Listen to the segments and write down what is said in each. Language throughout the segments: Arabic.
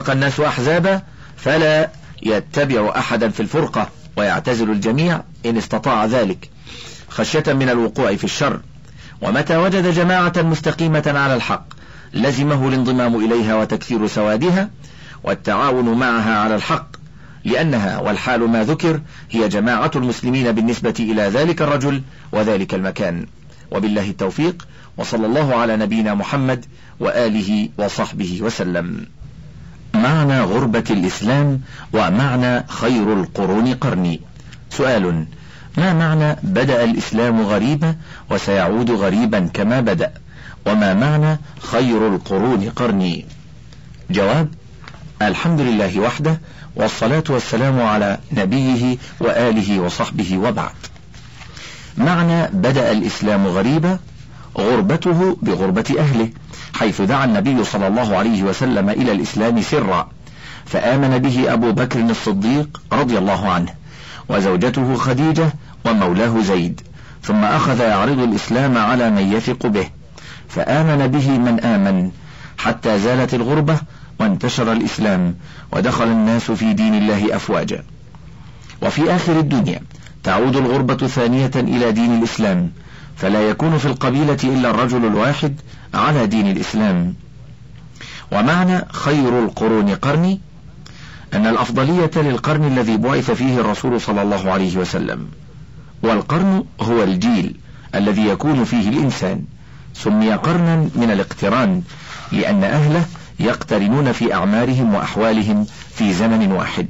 افترق الناس أحزابا فلا يتبع أحدا في الفرقة ويعتزل الجميع إن استطاع ذلك خشية من الوقوع في الشر. ومتى وجد جماعة مستقيمة على الحق لزمه الانضمام إليها وتكثير سوادها والتعاون معها على الحق، لأنها والحال ما ذكر هي جماعة المسلمين بالنسبة إلى ذلك الرجل وذلك المكان. وبالله التوفيق، وصلى الله على نبينا محمد وآله وصحبه وسلم. معنى غربة الإسلام ومعنى خير القرون قرني. سؤال: ما معنى بدأ الإسلام غريبا وسيعود غريبا كما بدأ؟ وما معنى خير القرون قرني؟ جواب: الحمد لله وحده، والصلاة والسلام على نبيه وآله وصحبه، وبعد. معنى بدأ الإسلام غريبا غربته بغربة أهله، حيث دعا النبي صلى الله عليه وسلم إلى الإسلام سرا، فآمن به أبو بكر الصديق رضي الله عنه وزوجته خديجة ومولاه زيد، ثم أخذ يعرض الإسلام على من يثق به، فآمن به من آمن حتى زالت الغربة وانتشر الإسلام ودخل الناس في دين الله أفواجا. وفي آخر الدنيا تعود الغربة ثانية إلى دين الإسلام، فلا يكون في القبيلة إلا الرجل الواحد على دين الإسلام. ومعنى خير القرون قرني أن الأفضلية للقرن الذي بعث فيه الرسول صلى الله عليه وسلم، والقرن هو الجيل الذي يكون فيه الإنسان، سمي قرنا من الاقتران لأن أهله يقترنون في أعمارهم وأحوالهم في زمن واحد.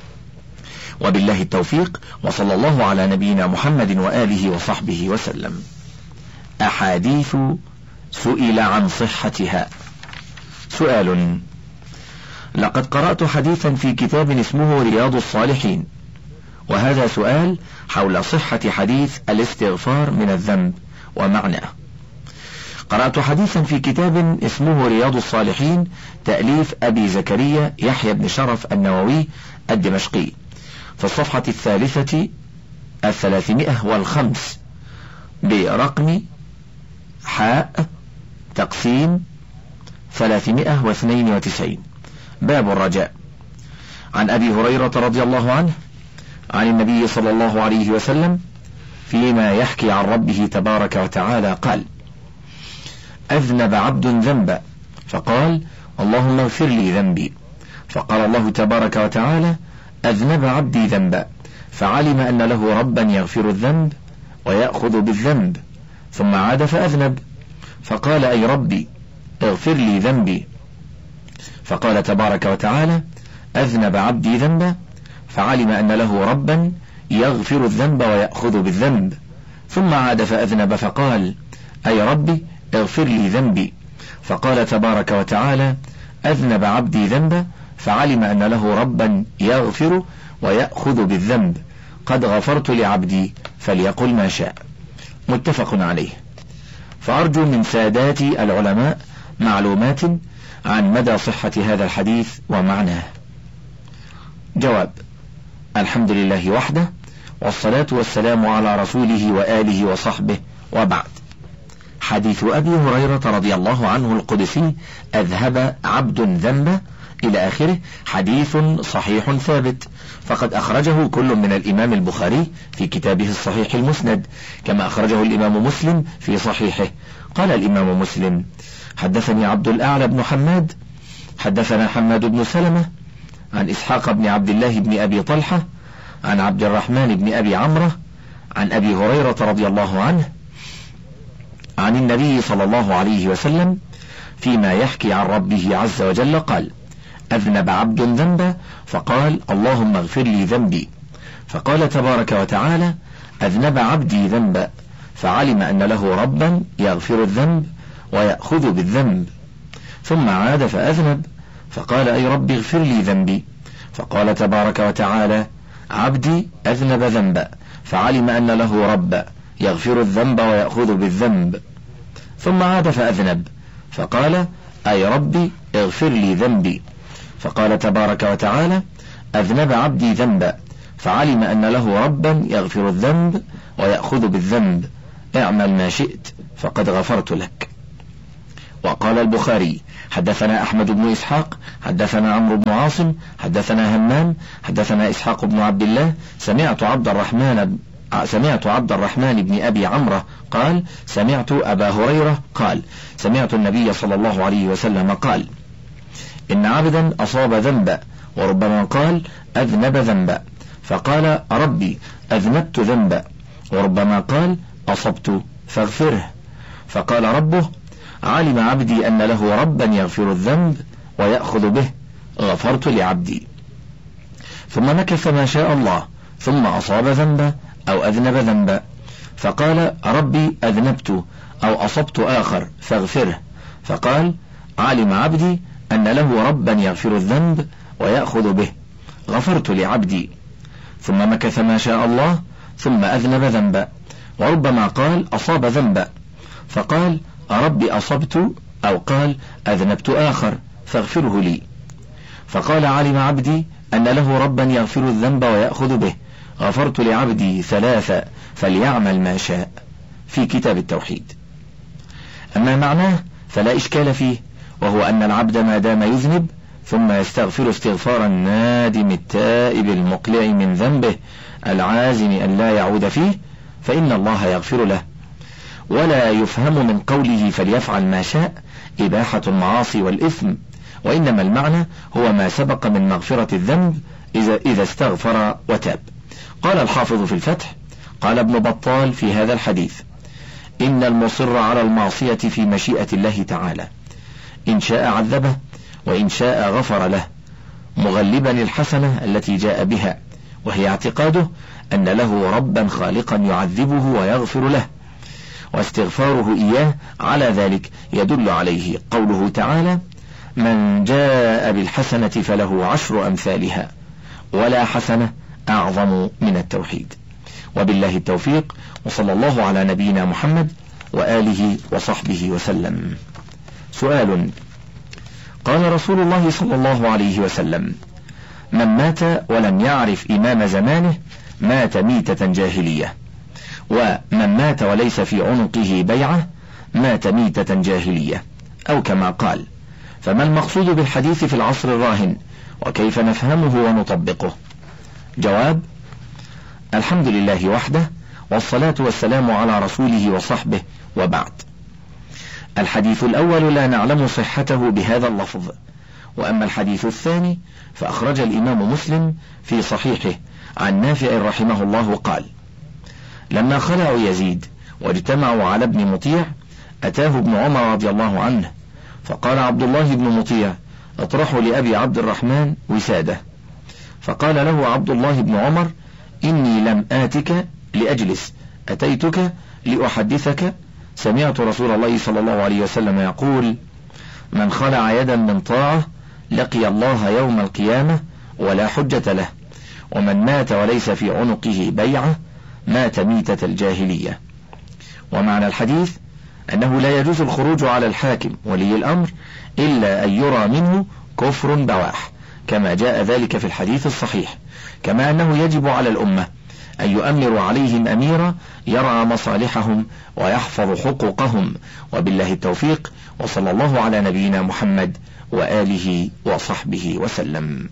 وبالله التوفيق، وصلى الله على نبينا محمد وآله وصحبه وسلم. أحاديث سئل عن صحتها. سؤال: لقد قرأت حديثا في كتاب اسمه رياض الصالحين، وهذا سؤال حول صحة حديث الاستغفار من الذنب ومعناه. قرأت حديثا في كتاب اسمه رياض الصالحين تأليف أبي زكريا يحيى بن شرف النووي الدمشقي، في الصفحة 305 برقم حاء تقسيم 392 باب الرجاء، عن أبي هريرة رضي الله عنه عن النبي صلى الله عليه وسلم فيما يحكي عن ربه تبارك وتعالى قال: أذنب عبد ذنبا فقال: اللهم اغفر لي ذنبي، فقال الله تبارك وتعالى: أذنب عبدي ذنبا، فعلم أن له ربا يغفر الذنب ويأخذ بالذنب، ثم عاد فأذنب، فقال: أي ربي اغفر لي ذنبي، فقال تبارك وتعالى: أذنب عبدي ذنبا، فعلم أن له ربا يغفر الذنب ويأخذ بالذنب، ثم عاد فأذنب، فقال: أي ربي اغفر لي ذنبي، فقال تبارك وتعالى: أذنب عبدي ذنبا، فعلم أن له ربا يغفر ويأخذ بالذنب، قد غفرت لعبدي فليقل ما شاء. متفق عليه. فأرجو من ساداتي العلماء معلومات عن مدى صحة هذا الحديث ومعناه. جواب: الحمد لله وحده، والصلاة والسلام على رسوله وآله وصحبه، وبعد. حديث أبي هريرة رضي الله عنه القدسي أذهب عبد ذنبه إلى آخره حديث صحيح ثابت، فقد أخرجه كل من الإمام البخاري في كتابه الصحيح المسند، كما أخرجه الإمام مسلم في صحيحه. قال الإمام مسلم: حدثني عبد الأعلى بن حماد حدثنا حماد بن سلمة عن إسحاق بن عبد الله بن أبي طلحة عن عبد الرحمن بن أبي عمرة عن أبي هريرة رضي الله عنه عن النبي صلى الله عليه وسلم فيما يحكي عن ربه عز وجل قال: أذنب عبد ذنبا فقال: اللهم اغفر لي ذنبي، فقال تبارك وتعالى: أذنب عبدي ذنبا، فعلم أن له ربا يغفر الذنب ويأخذ بالذنب، ثم عاد فأذنب، فقال: أي رب اغفر لي ذنبي، فقال تبارك وتعالى: عبدي أذنب ذنبا، فعلم أن له ربا يغفر الذنب ويأخذ بالذنب، ثم عاد فأذنب، فقال: أي ربي اغفر لي ذنبي، فقال تبارك وتعالى: أذنب عبدي ذنبا، فعلم أن له ربا يغفر الذنب ويأخذ بالذنب، اعمل ما شئت فقد غفرت لك. وقال البخاري: حدثنا أحمد بن إسحاق حدثنا عمرو بن عاصم حدثنا همام حدثنا إسحاق بن عبد الله سمعت عبد الرحمن بن أبي عمرو قال: سمعت أبا هريرة قال: سمعت النبي صلى الله عليه وسلم قال: إن عبدا أصاب ذنبا، وربما قال: أذنب ذنبا، فقال: ربي أذنبت ذنبا، وربما قال: أصبت فاغفره، فقال ربه: علم عبدي أن له ربا يغفر الذنب ويأخذ به، غفرت لعبدي. ثم مكث ما شاء الله، ثم أصاب ذنبا أو أذنب ذنبا، فقال: ربي أذنبت أو أصبت آخر فاغفره، فقال: علم عبدي أن له ربا يغفر الذنب ويأخذ به، غفرت لعبدي. ثم مكث ما شاء الله، ثم أذنب ذنبا، وربما قال: أصاب ذنبا، فقال: ربي أصبت أو قال: أذنبت آخر فاغفره لي، فقال: علم عبدي أن له ربا يغفر الذنب ويأخذ به، غفرت لعبدي ثلاثة فليعمل ما شاء، في كتاب التوحيد. أما معناه فلا إشكال فيه، وهو أن العبد ما دام يذنب ثم يستغفر استغفار النادم التائب المقلع من ذنبه العازم أن لا يعود فيه، فإن الله يغفر له. ولا يفهم من قوله فليفعل ما شاء إباحة المعاصي والإثم، وإنما المعنى هو ما سبق من مغفرة الذنب إذا استغفر وتاب. قال الحافظ في الفتح: قال ابن بطال في هذا الحديث: إن المصر على المعصية في مشيئة الله تعالى، إن شاء عذبه وإن شاء غفر له، مغلبا الحسنة التي جاء بها، وهي اعتقاده أن له ربا خالقا يعذبه ويغفر له، واستغفاره إياه على ذلك يدل عليه قوله تعالى: من جاء بالحسنة فله 10 أمثالها، ولا حسنة أعظم من التوحيد. وبالله التوفيق، وصلى الله على نبينا محمد وآله وصحبه وسلم. سؤال: قال رسول الله صلى الله عليه وسلم: من مات ولم يعرف إمام زمانه مات ميتة جاهلية، ومن مات وليس في عنقه بيعة مات ميتة جاهلية، أو كما قال. فما المقصود بالحديث في العصر الراهن، وكيف نفهمه ونطبقه؟ جواب: الحمد لله وحده، والصلاة والسلام على رسوله وصحبه، وبعد. الحديث الأول لا نعلم صحته بهذا اللفظ، وأما الحديث الثاني فأخرج الإمام مسلم في صحيحه عن نافع رحمه الله قال: لما خلعوا يزيد واجتمعوا على ابن مطيع أتاه ابن عمر رضي الله عنه، فقال عبد الله بن مطيع: اطرحوا لأبي عبد الرحمن وساده. فقال له عبد الله بن عمر: إني لم آتك لأجلس، أتيتك لأحدثك. سمعت رسول الله صلى الله عليه وسلم يقول: من خلع يدا من طاعة لقي الله يوم القيامة ولا حجة له، ومن مات وليس في عنقه بيعة مات ميتة الجاهلية. ومعنى الحديث أنه لا يجوز الخروج على الحاكم ولي الأمر إلا أن يرى منه كفر بواح، كما جاء ذلك في الحديث الصحيح، كما أنه يجب على الأمة أن يؤمر عليهم أميرا يرعى مصالحهم ويحفظ حقوقهم. وبالله التوفيق، وصلى الله على نبينا محمد وآله وصحبه وسلم.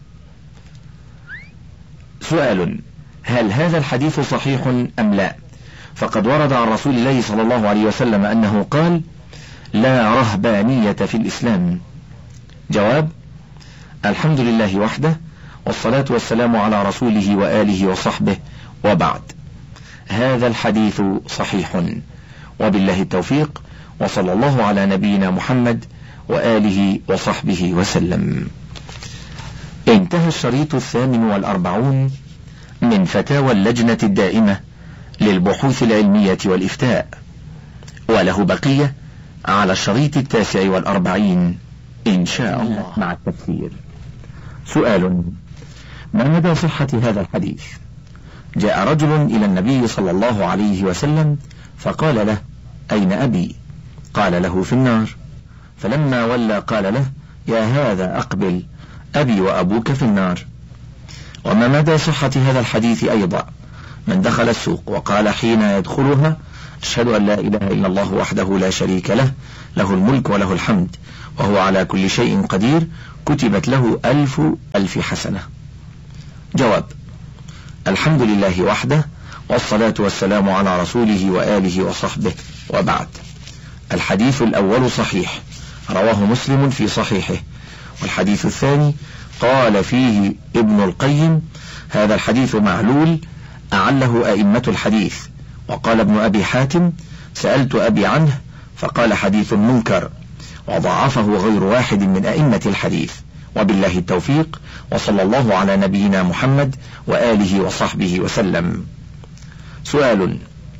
سؤال: هل هذا الحديث صحيح أم لا؟ فقد ورد عن رسول الله صلى الله عليه وسلم أنه قال: لا رهبانية في الإسلام. جواب: الحمد لله وحده، والصلاة والسلام على رسوله وآله وصحبه، وبعد. هذا الحديث صحيح، وبالله التوفيق، وصلى الله على نبينا محمد وآله وصحبه وسلم. انتهى الشريط 48 من فتاوى اللجنة الدائمة للبحوث العلمية والإفتاء، وله بقية على الشريط 49 إن شاء الله مع التفسير. سؤال: ما مدى صحة هذا الحديث؟ جاء رجل إلى النبي صلى الله عليه وسلم فقال له: أين أبي؟ قال له: في النار. فلما ولى قال له: يا هذا أقبل، أبي وأبوك في النار. وما مدى صحة هذا الحديث أيضا؟ من دخل السوق وقال حين يدخلها: أشهد أن لا إله إلا الله وحده لا شريك له، له الملك وله الحمد وهو على كل شيء قدير كتبت له 1000 حسنة. جواب: الحمد لله وحده، والصلاة والسلام على رسوله وآله وصحبه، وبعد. الحديث الأول صحيح، رواه مسلم في صحيحه. والحديث الثاني قال فيه ابن القيم: هذا الحديث معلول أعله أئمة الحديث. وقال ابن أبي حاتم: سألت أبي عنه فقال حديث منكر، وضعفه غير واحد من أئمة الحديث. وبالله التوفيق، وصلى الله على نبينا محمد وآله وصحبه وسلم. سؤال: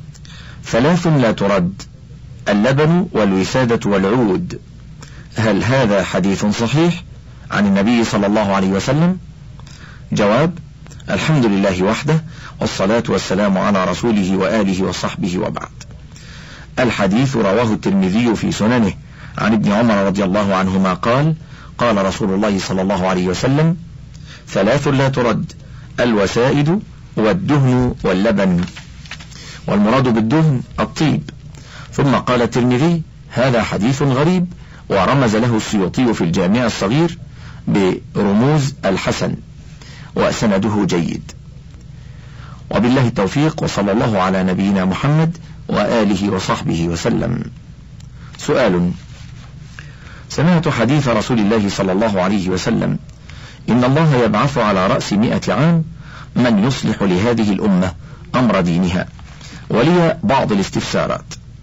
3 لا ترد: اللبن والوسادة والعود، هل هذا حديث صحيح عن النبي صلى الله عليه وسلم؟ جواب: الحمد لله وحده، والصلاة والسلام على رسوله وآله وصحبه، وبعد. الحديث رواه الترمذي في سننه عن ابن عمر رضي الله عنهما قال: قال رسول الله صلى الله عليه وسلم: 3 لا ترد: الوسائد والدهن واللبن. والمراد بالدهن الطيب. ثم قال الترمذي: هذا حديث غريب، ورمز له السيوطي في الجامع الصغير برموز الحسن، وسنده جيد. وبالله التوفيق، وصلى الله على نبينا محمد وآله وصحبه وسلم. سؤال: سمعت حديث رسول الله صلى الله عليه وسلم: إن الله يبعث على رأس 100 عام من يصلح لهذه الأمة أمر دينها. ولي بعض الاستفسارات.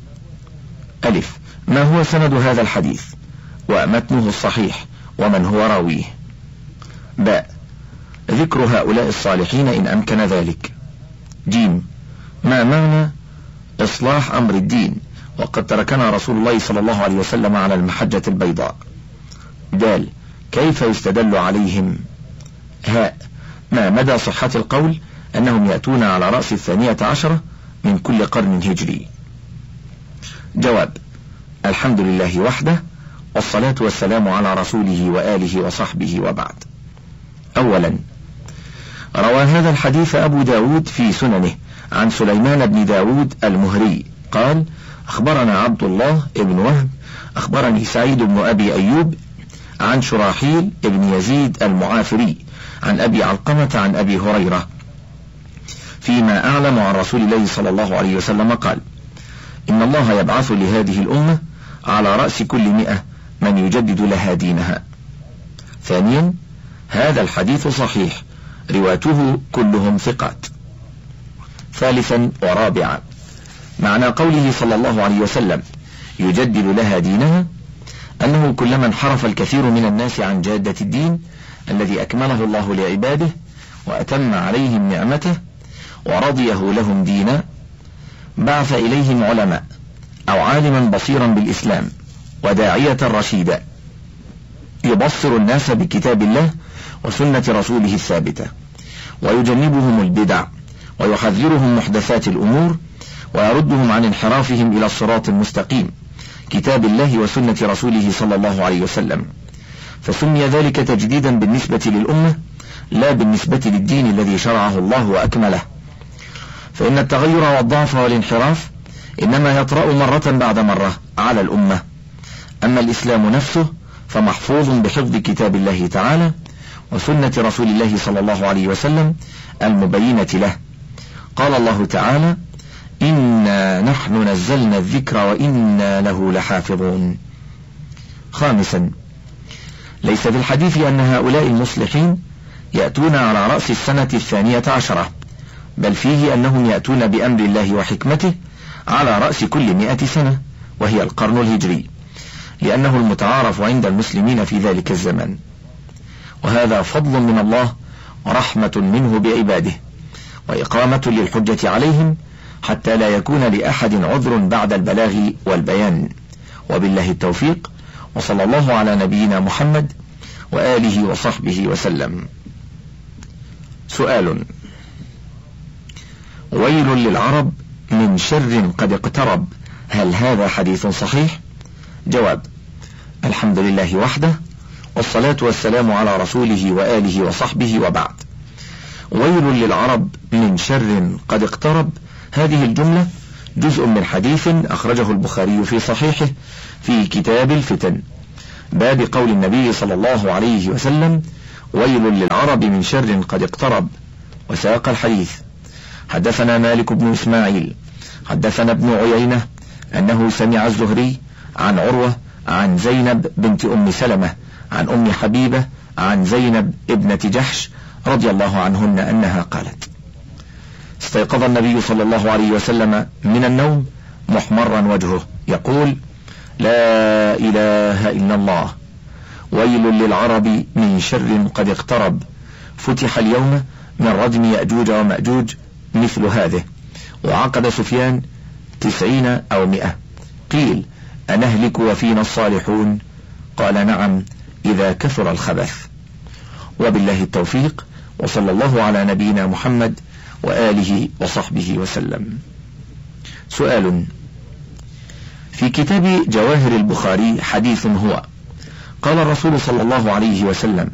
ألف: ما هو سند هذا الحديث؟ ومتنه الصحيح؟ ومن هو راويه؟ باء: ذكر هؤلاء الصالحين إن أمكن ذلك. جيم: ما معنى إصلاح أمر الدين وقد تركنا رسول الله صلى الله عليه وسلم على المحجة البيضاء؟ دال: كيف يستدل عليهم؟ هاء: ما مدى صحة القول أنهم يأتون على رأس 12 من كل قرن هجري؟ جواب: الحمد لله وحده، والصلاة والسلام على رسوله وآله وصحبه، وبعد. أولا، روى هذا الحديث أبو داود في سننه عن سليمان بن داود المهري قال: أخبرنا عبد الله بن وهب أخبرني سعيد بن أبي أيوب عن شراحيل بن يزيد المعافري عن أبي علقمة عن أبي هريرة فيما أعلم عن رسول الله صلى الله عليه وسلم قال: إن الله يبعث لهذه الأمة على رأس كل 100 من يجدد لها دينها. ثانيا، هذا الحديث صحيح، رواته كلهم ثقات. ثالثا ورابعا، معنى قوله صلى الله عليه وسلم يجدد لها دينها أنه كلما انحرف الكثير من الناس عن جادة الدين الذي أكمله الله لعباده وأتم عليهم نعمته ورضيه لهم دينا، بعث إليهم علماء أو عالما بصيرا بالإسلام وداعية رشيدا يبصر الناس بكتاب الله وسنة رسوله الثابتة، ويجنبهم البدع، ويحذرهم محدثات الأمور، ويردهم عن انحرافهم إلى الصراط المستقيم كتاب الله وسنة رسوله صلى الله عليه وسلم. فسمي ذلك تجديدا بالنسبة للأمة لا بالنسبة للدين الذي شرعه الله وأكمله، فإن التغير والضعف والانحراف إنما يطرأ مرة بعد مرة على الأمة. أما الإسلام نفسه فمحفوظ بحفظ كتاب الله تعالى وسنة رسول الله صلى الله عليه وسلم المبينة له. قال الله تعالى: إنا نحن نزلنا الذكر وإنا له لحافظون. خامسا، ليس في الحديث أن هؤلاء المصلحين يأتون على رأس السنة 12، بل فيه أنهم يأتون بأمر الله وحكمته على رأس كل 100 سنة، وهي القرن الهجري، لأنه المتعارف عند المسلمين في ذلك الزمن. وهذا فضل من الله ورحمة منه بعباده، وإقامة للحجة عليهم حتى لا يكون لأحد عذر بعد البلاغ والبيان. وبالله التوفيق، وصلى الله على نبينا محمد وآله وصحبه وسلم. سؤال: ويل للعرب من شر قد اقترب، هل هذا حديث صحيح؟ جواب: الحمد لله وحده، والصلاة والسلام على رسوله وآله وصحبه، وبعد. ويل للعرب من شر قد اقترب، هذه الجملة جزء من حديث أخرجه البخاري في صحيحه في كتاب الفتن، باب قول النبي صلى الله عليه وسلم: ويل للعرب من شر قد اقترب. وساق الحديث. حدثنا مالك بن إسماعيل حدثنا ابن عيينة أنه سمع الزهري عن عروة عن زينب بنت أم سلمة عن أم حبيبة عن زينب ابنة جحش رضي الله عنهن أنها قالت: استيقظ النبي صلى الله عليه وسلم من النوم محمرا وجهه يقول: لا إله إلا الله، ويل للعرب من شر قد اقترب، فتح اليوم من ردم يأجوج ومأجوج مثل هذه. وعقد سفيان 90 أو 100. قيل: أنهلك وفينا الصالحون؟ قال: نعم، إذا كثر الخبث. وبالله التوفيق، وصلى الله على نبينا محمد وآله وصحبه وسلم. سؤال: في كتاب جواهر البخاري حديث هو: قال الرسول صلى الله عليه وسلم: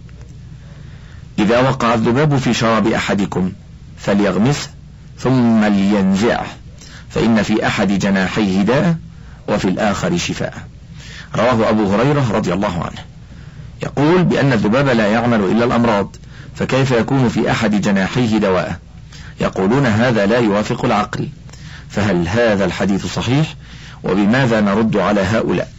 إذا وقع الذباب في شراب أحدكم فليغمسه ثم لينزعه، فإن في أحد جناحيه داء وفي الآخر شفاء. رواه أبو هريرة رضي الله عنه، يقول بأن الذباب لا يعمل إلا الأمراض، فكيف يكون في أحد جناحيه دواء؟ يقولون هذا لا يوافق العقل، فهل هذا الحديث صحيح؟ وبماذا نرد على هؤلاء؟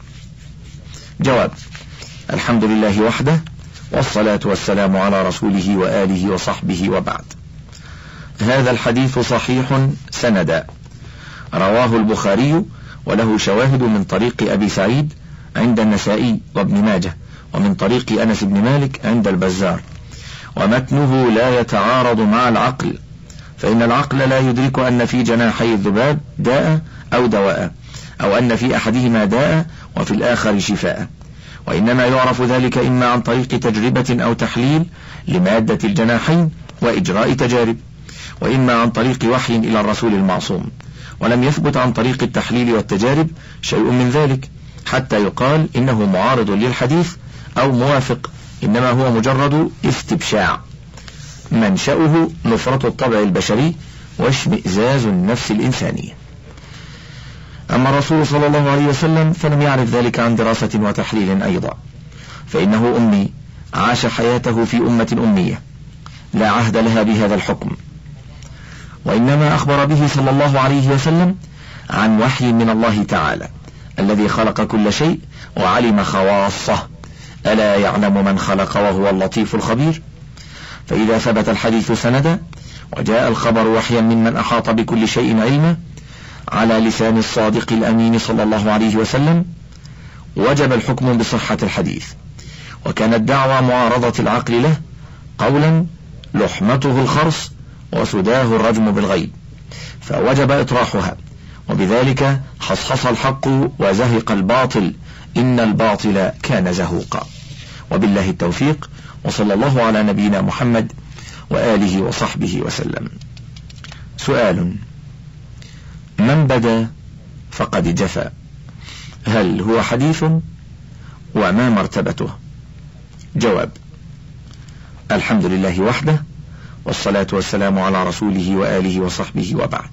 جواب: الحمد لله وحده، والصلاة والسلام على رسوله وآله وصحبه، وبعد. هذا الحديث صحيح سندا، رواه البخاري وله شواهد من طريق أبي سعيد عند النسائي وابن ماجه، ومن طريق أنس بن مالك عند البزار، ومتنه لا يتعارض مع العقل، فإن العقل لا يدرك أن في جناحي الذباب داء أو دواء، أو أن في أحدهما داء وفي الآخر شفاء، وإنما يعرف ذلك إما عن طريق تجربة أو تحليل لمادة الجناحين وإجراء تجارب، وإما عن طريق وحي إلى الرسول المعصوم، ولم يثبت عن طريق التحليل والتجارب شيء من ذلك حتى يقال إنه معارض للحديث أو موافق، إنما هو مجرد استبشاع منشأه نفرة الطبع البشري واشمئزاز النفس الإنسانية. أما الرسول صلى الله عليه وسلم فلم يعرف ذلك عن دراسة وتحليل أيضا، فإنه أمي عاش حياته في أمة أمية لا عهد لها بهذا الحكم، وإنما أخبر به صلى الله عليه وسلم عن وحي من الله تعالى الذي خلق كل شيء وعلم خواصه، ألا يعلم من خلق وهو اللطيف الخبير؟ فإذا ثبت الحديث سندا وجاء الخبر وحيا ممن أحاط بكل شيء علما على لسان الصادق الأمين صلى الله عليه وسلم، وجب الحكم بصحة الحديث، وكانت دعوى معارضة العقل له قولا لحمته الخرص وسداه الرجم بالغيب، فوجب إطراحها، وبذلك حصحص الحق وزهق الباطل، إن الباطل كان زهوقا. وبالله التوفيق، وصلى الله على نبينا محمد وآله وصحبه وسلم. سؤال: من بدا فقد جفا، هل هو حديث؟ وما مرتبته؟ جواب: الحمد لله وحده، والصلاة والسلام على رسوله وآله وصحبه، وبعد.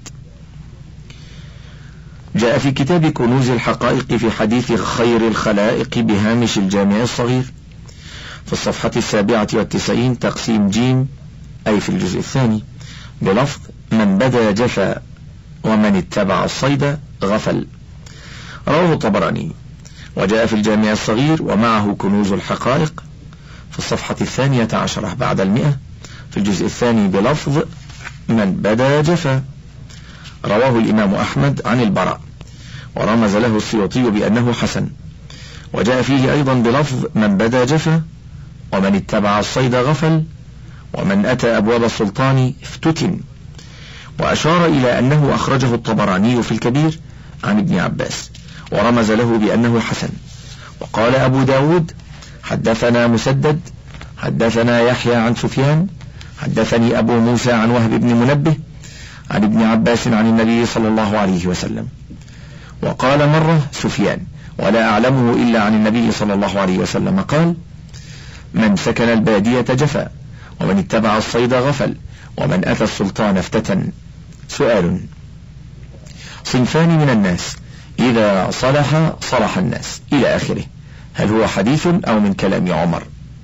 جاء في كتاب كنوز الحقائق في حديث خير الخلائق بهامش الجامع الصغير في الصفحة 97 تقسيم جيم، أي في الجزء الثاني، بلفظ: من بدا جفا ومن اتبع الصيد غفل. رواه الطبراني. وجاء في الجامع الصغير ومعه كنوز الحقائق في الصفحة 12 بعد 100 في الجزء الثاني بلفظ: من بدا جفا. رواه الإمام أحمد عن البراء، ورمز له السيوطي بأنه حسن. وجاء فيه أيضا بلفظ: من بدا جفا، ومن اتبع الصيد غفل، ومن أتى أبواب السلطان افتتن. وأشار إلى أنه أخرجه الطبراني في الكبير عن ابن عباس، ورمز له بأنه حسن. وقال أبو داود: حدثنا مسدد حدثنا يحيى عن سفيان حدثني أبو موسى عن وهب بن منبه عن ابن عباس عن النبي صلى الله عليه وسلم. وقال مرة سفيان: ولا أعلمه إلا عن النبي صلى الله عليه وسلم قال: من سكن البادية جفا، ومن اتبع الصيد غفل، ومن أتى السلطان افتتن. سؤال: صنفان من الناس إذا صلح صلح الناس إلى آخره. هل هو حديث أو من كلام عمر؟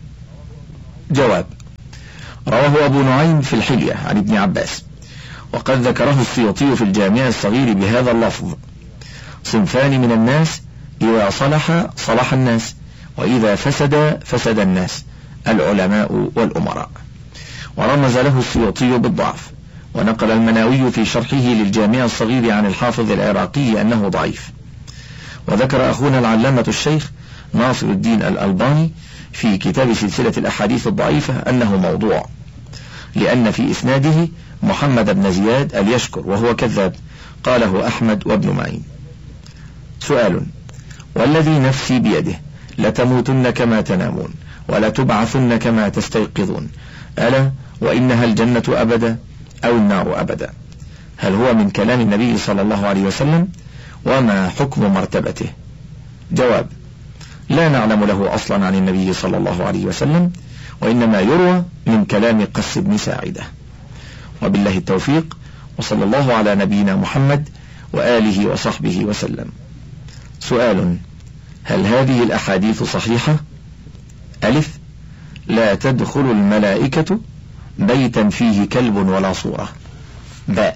جواب: رواه أبو نعيم في الحلية عن ابن عباس، وقد ذكره السيوطي في الجامع الصغير بهذا اللفظ: صنفان من الناس إذا صلح صلح الناس، وإذا فسد فسد الناس، العلماء والأمراء. ورمز له السيوطي بالضعف، ونقل المناوي في شرحه للجامع الصغير عن الحافظ العراقي أنه ضعيف. وذكر أخونا العلامة الشيخ ناصر الدين الألباني في كتاب سلسلة الأحاديث الضعيفة أنه موضوع، لأن في إسناده محمد بن زياد اليشكر وهو كذاب، قاله أحمد وابن معين. سؤال: والذي نفسي بيده لتموتن كما تنامون ولتبعثن كما تستيقظون، ألا وإنها الجنة أبدا أو النار أبدا. هل هو من كلام النبي صلى الله عليه وسلم؟ وما حكم مرتبته؟ جواب: لا نعلم له أصلا عن النبي صلى الله عليه وسلم، وإنما يروى من كلام قس بن ساعدة. وبالله التوفيق، وصلى الله على نبينا محمد وآله وصحبه وسلم. سؤال: هل هذه الأحاديث صحيحة؟ ألف: لا تدخل الملائكة بيتا فيه كلب ولا صورة. باء: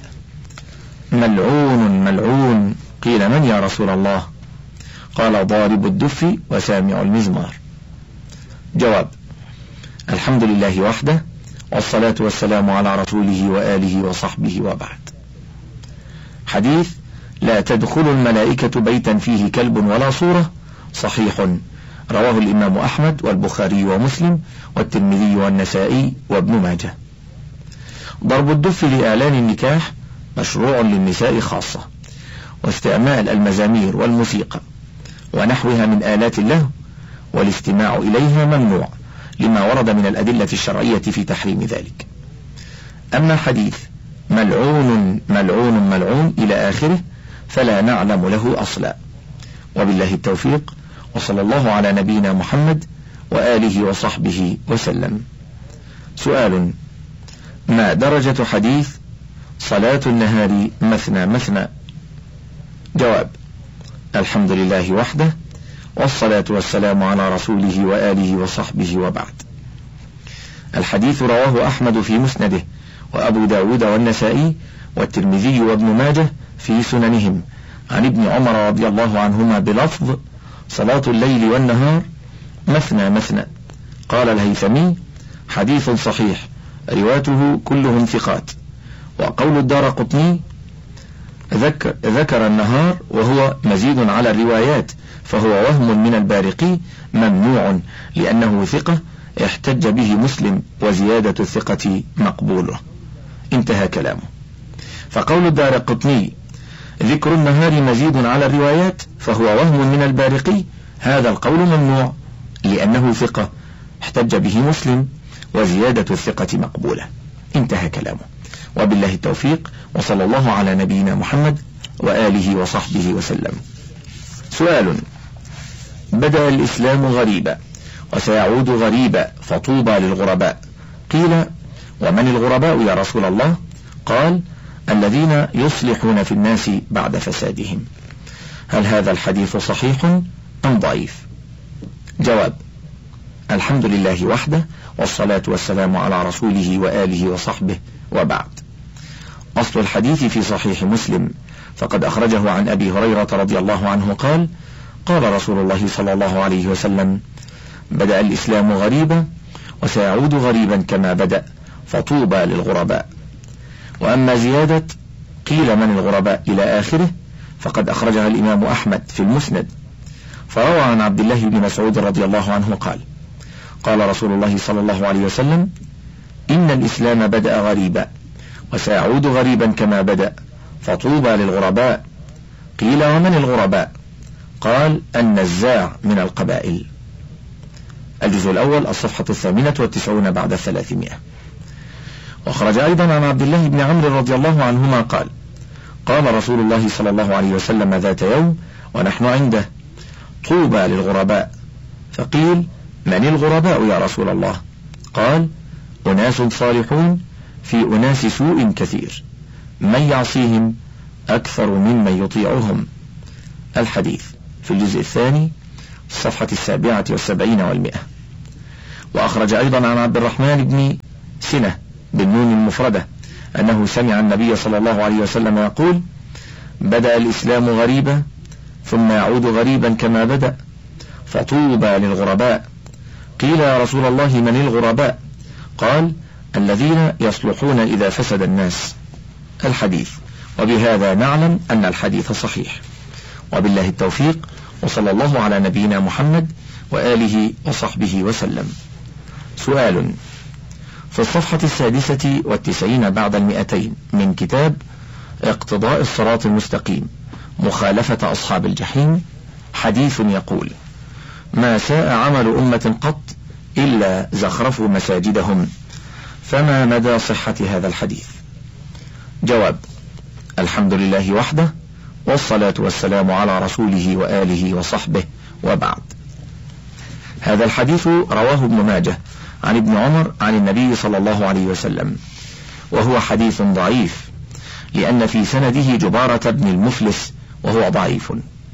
ملعون ملعون، قيل من يا رسول الله؟ قال: ضارب الدف وسامع المزمار. جواب: الحمد لله وحده، والصلاة والسلام على رسوله وآله وصحبه وبعد. حديث لا تدخل الملائكة بيتا فيه كلب ولا صورة صحيح، رواه الإمام أحمد والبخاري ومسلم والترمذي والنسائي وابن ماجه. ضرب الدف لإعلان النكاح مشروع للنساء خاصة، واستعمال المزامير والموسيقى ونحوها من آلات اللهو والاستماع إليها ممنوع، لما ورد من الأدلة الشرعية في تحريم ذلك. أما حديث ملعون ملعون ملعون إلى آخره فلا نعلم له أصلا. وبالله التوفيق، وصلى الله على نبينا محمد وآله وصحبه وسلم. سؤال: ما درجة حديث صلاة النهار مثنى مثنى؟ جواب: الحمد لله وحده، والصلاة والسلام على رسوله وآله وصحبه وبعد. الحديث رواه أحمد في مسنده، وأبو داود والنسائي والترمذي وابن ماجه في سننهم عن ابن عمر رضي الله عنهما بلفظ: صلاة الليل والنهار مثنى مثنى. قال الهيثمي: حديث صحيح، رواته كلهم ثقات. وقول الدارقطني: ذكر النهار وهو مزيد على الروايات، فهو وهم من البارقي ممنوع، لأنه ثقة احتج به مسلم، وزيادة الثقة مقبولة. انتهى كلامه. فقول الدارقطني ذكر النهار مزيد على الروايات فهو وهم من البارقي، هذا القول ممنوع لأنه ثقة احتج به مسلم، وزيادة الثقة مقبولة. انتهى كلامه. وبالله التوفيق، وصلى الله على نبينا محمد وآله وصحبه وسلم. سؤال: بدأ الإسلام غريبا وسيعود غريبا، فطوبى للغرباء. قيل: ومن الغرباء يا رسول الله؟ قال: الذين يصلحون في الناس بعد فسادهم. هل هذا الحديث صحيح أم ضعيف؟ جواب: الحمد لله وحده، والصلاة والسلام على رسوله وآله وصحبه وبعد. أصل الحديث في صحيح مسلم، فقد أخرجه عن أبي هريرة رضي الله عنه قال: قال رسول الله صلى الله عليه وسلم: بدأ الإسلام غريبا وسيعود غريبا كما بدأ، فطوبى للغرباء. وأما زيادة قيل من الغرباء إلى آخره فقد أخرجها الإمام أحمد في المسند، فروى عن عبد الله بن مسعود رضي الله عنه قال: قال رسول الله صلى الله عليه وسلم: إن الإسلام بدأ غريبا وسيعود غريبا كما بدأ، فطوبى للغرباء. قيل: ومن الغرباء؟ قال: النزاع من القبائل. الجزء الأول الصفحة 98 بعد 300. وخرج أيضا عن عبد الله بن عمرو رضي الله عنهما قال: قال رسول الله صلى الله عليه وسلم ذات يوم ونحن عنده: طوبى للغرباء. فقيل: من الغرباء يا رسول الله؟ قال: أناس صالحون في أناس سوء كثير، من يعصيهم أكثر ممن يطيعهم. الحديث في الجزء الثاني الصفحة 77 و100. وأخرج أيضا عن عبد الرحمن بن سنة بالنون المفردة أنه سمع النبي صلى الله عليه وسلم يقول: بدأ الإسلام غريبا ثم يعود غريبا كما بدأ، فطوبى للغرباء. قيل يا رسول الله من الغرباء؟ قال: الذين يصلحون إذا فسد الناس. الحديث. وبهذا نعلم أن الحديث صحيح، وبالله التوفيق، وصلى الله على نبينا محمد وآله وصحبه وسلم. سؤال: في الصفحة 96 بعد 200 من كتاب اقتضاء الصراط المستقيم مخالفة أصحاب الجحيم حديث يقول: ما ساء عمل أمة قط إلا زخرفوا مساجدهم، فما مدى صحة هذا الحديث؟ جواب: الحمد لله وحده، والصلاة والسلام على رسوله وآله وصحبه، وبعد. هذا الحديث رواه ابن ماجه عن ابن عمر عن النبي صلى الله عليه وسلم، وهو حديث ضعيف لأن في سنده جبارة بن المفلس وهو ضعيف.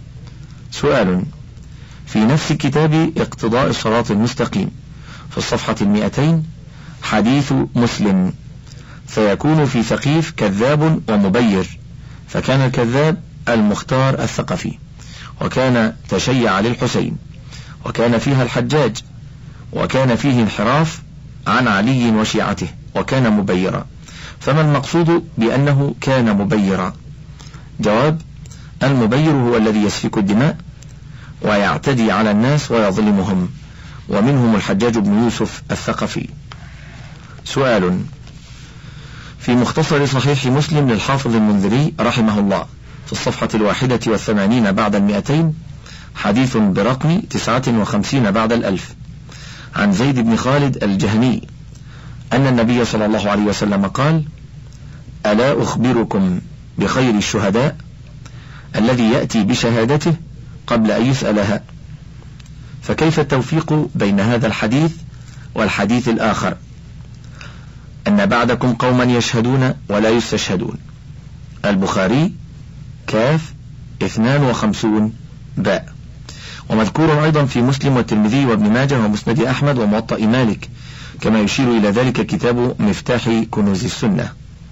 سؤال: في نفس كتاب اقتضاء الصراط المستقيم في الصفحة 200 حديث مسلم، فيكون في ثقيف كذاب ومبير، فكان الكذاب المختار الثقفي، وكان تشيع للحسين، وكان فيها الحجاج، وكان فيه انحراف عن علي وشيعته، وكان مبيرا. فما المقصود بأنه كان مبيرا؟ جواب: المبير هو الذي يسفك الدماء ويعتدي على الناس ويظلمهم، ومنهم الحجاج بن يوسف الثقفي. سؤال: في مختصر صحيح مسلم للحافظ المنذري رحمه الله في الصفحة 81 بعد 200 حديث برقم 59 بعد 1000 عن زيد بن خالد الجهني أن النبي صلى الله عليه وسلم قال: ألا أخبركم بخير الشهداء الذي يأتي بشهادته قبل أن يسألها؟ فكيف التوفيق بين هذا الحديث والحديث الآخر أن بعدكم قوما يشهدون ولا يستشهدون؟ البخاري كاف 52 باء. ومذكور أيضا في مسلم والترمذي وابن ماجه ومسند أحمد وموطأ مالك، كما يشير إلى ذلك كتاب مفتاح كنوز السنة.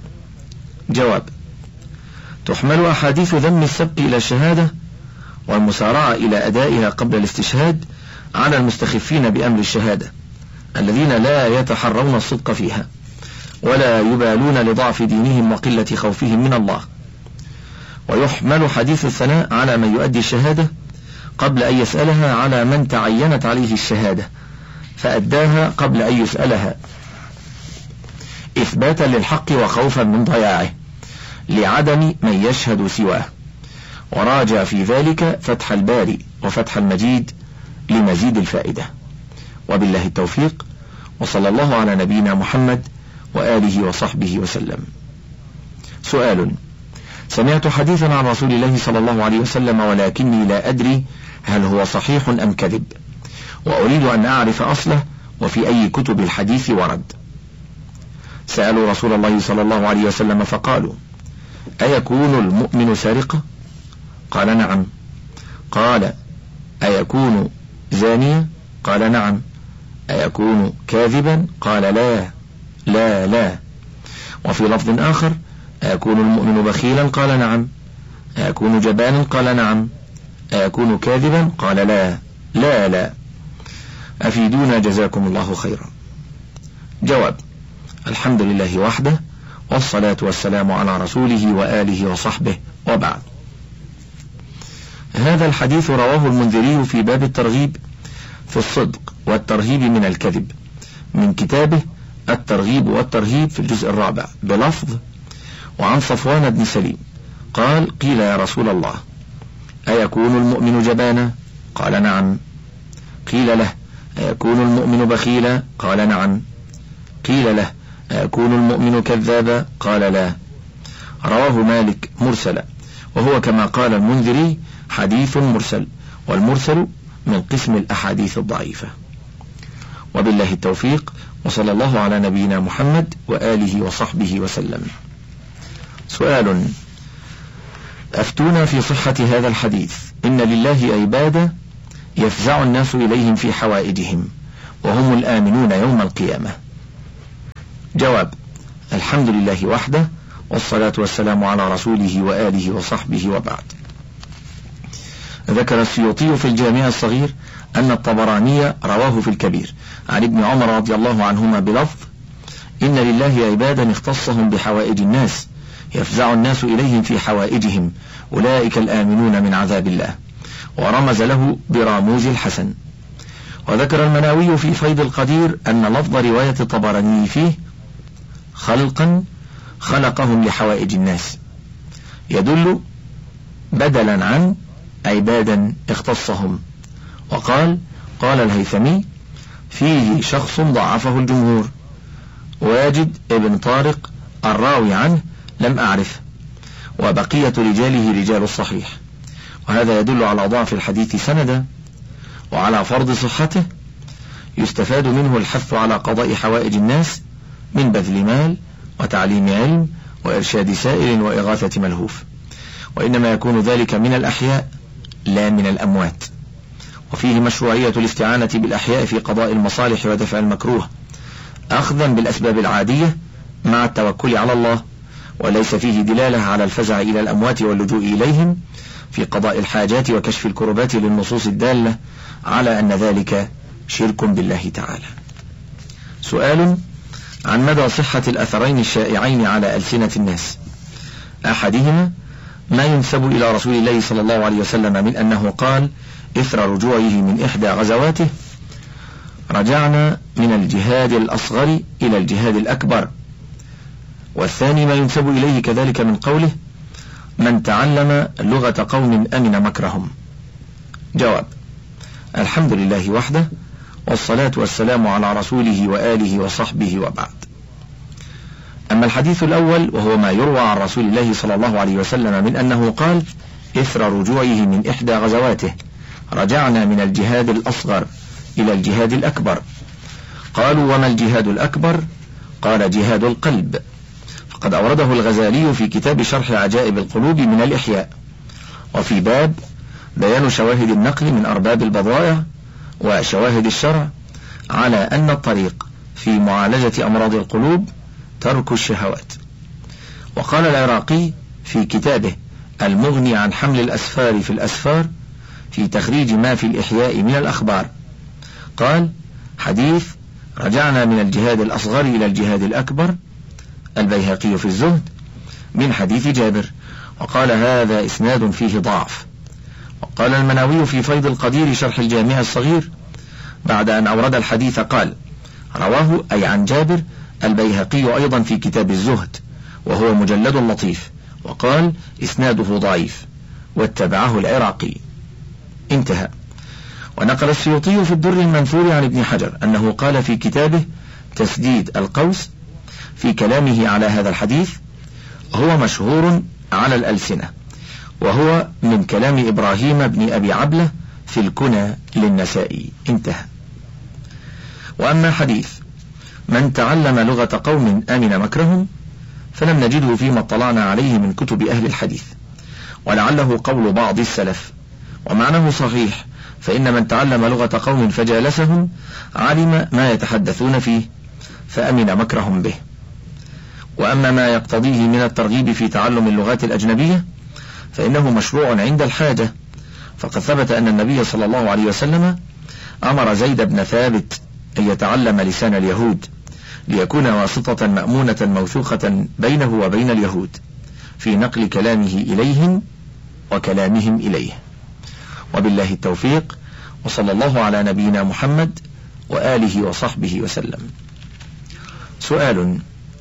جواب: تحمل أحاديث ذم السبق إلى الشهادة والمسارعة إلى أدائها قبل الاستشهاد على المستخفين بأمر الشهادة الذين لا يتحرون الصدق فيها ولا يبالون لضعف دينهم وقلة خوفهم من الله. ويحمل حديث الثناء على من يؤدي الشهادة قبل أن يسألها على من تعينت عليه الشهادة فأداها قبل أن يسألها، إثباتا للحق وخوفا من ضياعه لعدم من يشهد سواه. وراجع في ذلك فتح الباري وفتح المجيد لمزيد الفائدة. وبالله التوفيق، وصلى الله على نبينا محمد وآله وصحبه وسلم. سؤال: سمعت حديثا عن رسول الله صلى الله عليه وسلم ولكني لا أدري هل هو صحيح أم كذب، وأريد أن أعرف أصله وفي أي كتب الحديث ورد. سألوا رسول الله صلى الله عليه وسلم فقالوا: أيكون المؤمن سارقا؟ قال: نعم. قال: أيكون زانيا؟ قال: نعم. أيكون كاذبا؟ قال: لا لا لا. وفي لفظ آخر: أيكون المؤمن بخيلا؟ قال: نعم. أيكون جبانا؟ قال: نعم. أيكون كاذبا؟ قال: لا لا لا. أفيدونا جزاكم الله خيرا. جواب: الحمد لله وحده، والصلاة والسلام على رسوله وآله وصحبه، وبعد. هذا الحديث رواه المنذري في باب الترغيب في الصدق والترهيب من الكذب من كتابه الترغيب والترهيب في الجزء الرابع بلفظ: وعن صفوان بن سليم قال: قيل يا رسول الله أيكون المؤمن جبانا؟ قال: نعم. قيل له: أيكون المؤمن بخيلا؟ قال: نعم. قيل له: أيكون المؤمن كذابا؟ قال: لا. رواه مالك مرسلا، وهو كما قال المنذري حديث مرسل، والمرسل من قسم الأحاديث الضعيفة. وبالله التوفيق، وصلى الله على نبينا محمد وآله وصحبه وسلم. سؤال: أفتونا في صحة هذا الحديث: إن لله عبادا يفزع الناس إليهم في حوائجهم وهم الآمنون يوم القيامة. جواب: الحمد لله وحده، والصلاة والسلام على رسوله وآله وصحبه، وبعد. ذكر السيوطي في الجامع الصغير أن الطبراني رواه في الكبير عن ابن عمر رضي الله عنهما بلفظ: إن لله عبادا اختصهم بحوائج الناس يفزع الناس إليهم في حوائجهم أولئك الآمنون من عذاب الله، ورمز له براموز الحسن. وذكر المناوي في فيض القدير أن لفظ رواية الطبراني فيه خلقا خلقهم لحوائج الناس يدل بدلا عن عبادا اختصهم. وقال الهيثمي فيه شخص ضعفه الجمهور، واجد ابن طارق الراوي عنه لم أعرف، وبقية رجاله رجال الصحيح، وهذا يدل على ضعف الحديث سندا وعلى فرض صحته. يستفاد منه الحث على قضاء حوائج الناس من بذل مال وتعليم علم وإرشاد سائل وإغاثة ملهوف، وإنما يكون ذلك من الأحياء لا من الأموات. وفيه مشروعية الاستعانة بالأحياء في قضاء المصالح ودفع المكروه أخذا بالأسباب العادية مع التوكل على الله، وليس فيه دلالة على الفزع إلى الأموات واللجوء إليهم في قضاء الحاجات وكشف الكربات للنصوص الدالة على أن ذلك شرك بالله تعالى. سؤال عن مدى صحة الأثرين الشائعين على ألسنة الناس: أحدهما ما ينسب إلى رسول الله صلى الله عليه وسلم من أنه قال إثر رجوعه من إحدى غزواته: رجعنا من الجهاد الأصغر إلى الجهاد الأكبر. والثاني ما ينسب إليه كذلك من قوله: من تعلم لغة قوم أمن مكرهم. جواب: الحمد لله وحده، والصلاة والسلام على رسوله وآله وصحبه، وبعد. أما الحديث الأول وهو ما يروى عن رسول الله صلى الله عليه وسلم من أنه قال إثر رجوعه من إحدى غزواته: رجعنا من الجهاد الأصغر إلى الجهاد الأكبر. قالوا: وما الجهاد الأكبر؟ قال: جهاد القلب. فقد أورده الغزالي في كتاب شرح عجائب القلوب من الإحياء، وفي باب بيان شواهد النقل من أرباب البضائع وشواهد الشرع على أن الطريق في معالجة أمراض القلوب ترك الشهوات. وقال العراقي في كتابه المغني عن حمل الأسفار في الأسفار في تخريج ما في الإحياء من الأخبار، قال: حديث رجعنا من الجهاد الأصغر إلى الجهاد الأكبر، البيهقي في الزهد، من حديث جابر، وقال: هذا إسناد فيه ضعف. وقال المناوي في فيض القدير شرح الجامع الصغير بعد أن أورد الحديث قال: رواه أي عن جابر البيهقي أيضا في كتاب الزهد، وهو مجلد لطيف، وقال: إسناده ضعيف، واتبعه العراقي. انتهى. ونقل السيوطي في الدر المنثور عن ابن حجر أنه قال في كتابه تسديد القوس في كلامه على هذا الحديث: هو مشهور على الألسنة، وهو من كلام إبراهيم بن أبي عبلة في الكنى للنسائي. انتهى. وأما حديث من تعلم لغة قوم آمن مكرهم فلم نجده فيما اطلعنا عليه من كتب أهل الحديث، ولعله قول بعض السلف، ومعناه صحيح، فإن من تعلم لغة قوم فجالسهم علم ما يتحدثون فيه فأمن مكرهم به. وأما ما يقتضيه من الترغيب في تعلم اللغات الأجنبية فإنه مشروع عند الحاجة، فقد ثبت أن النبي صلى الله عليه وسلم أمر زيد بن ثابت أن يتعلم لسان اليهود ليكون واسطة مأمونة موثوقة بينه وبين اليهود في نقل كلامه إليهم وكلامهم إليه. وبالله التوفيق، وصلى الله على نبينا محمد وآله وصحبه وسلم. سؤال: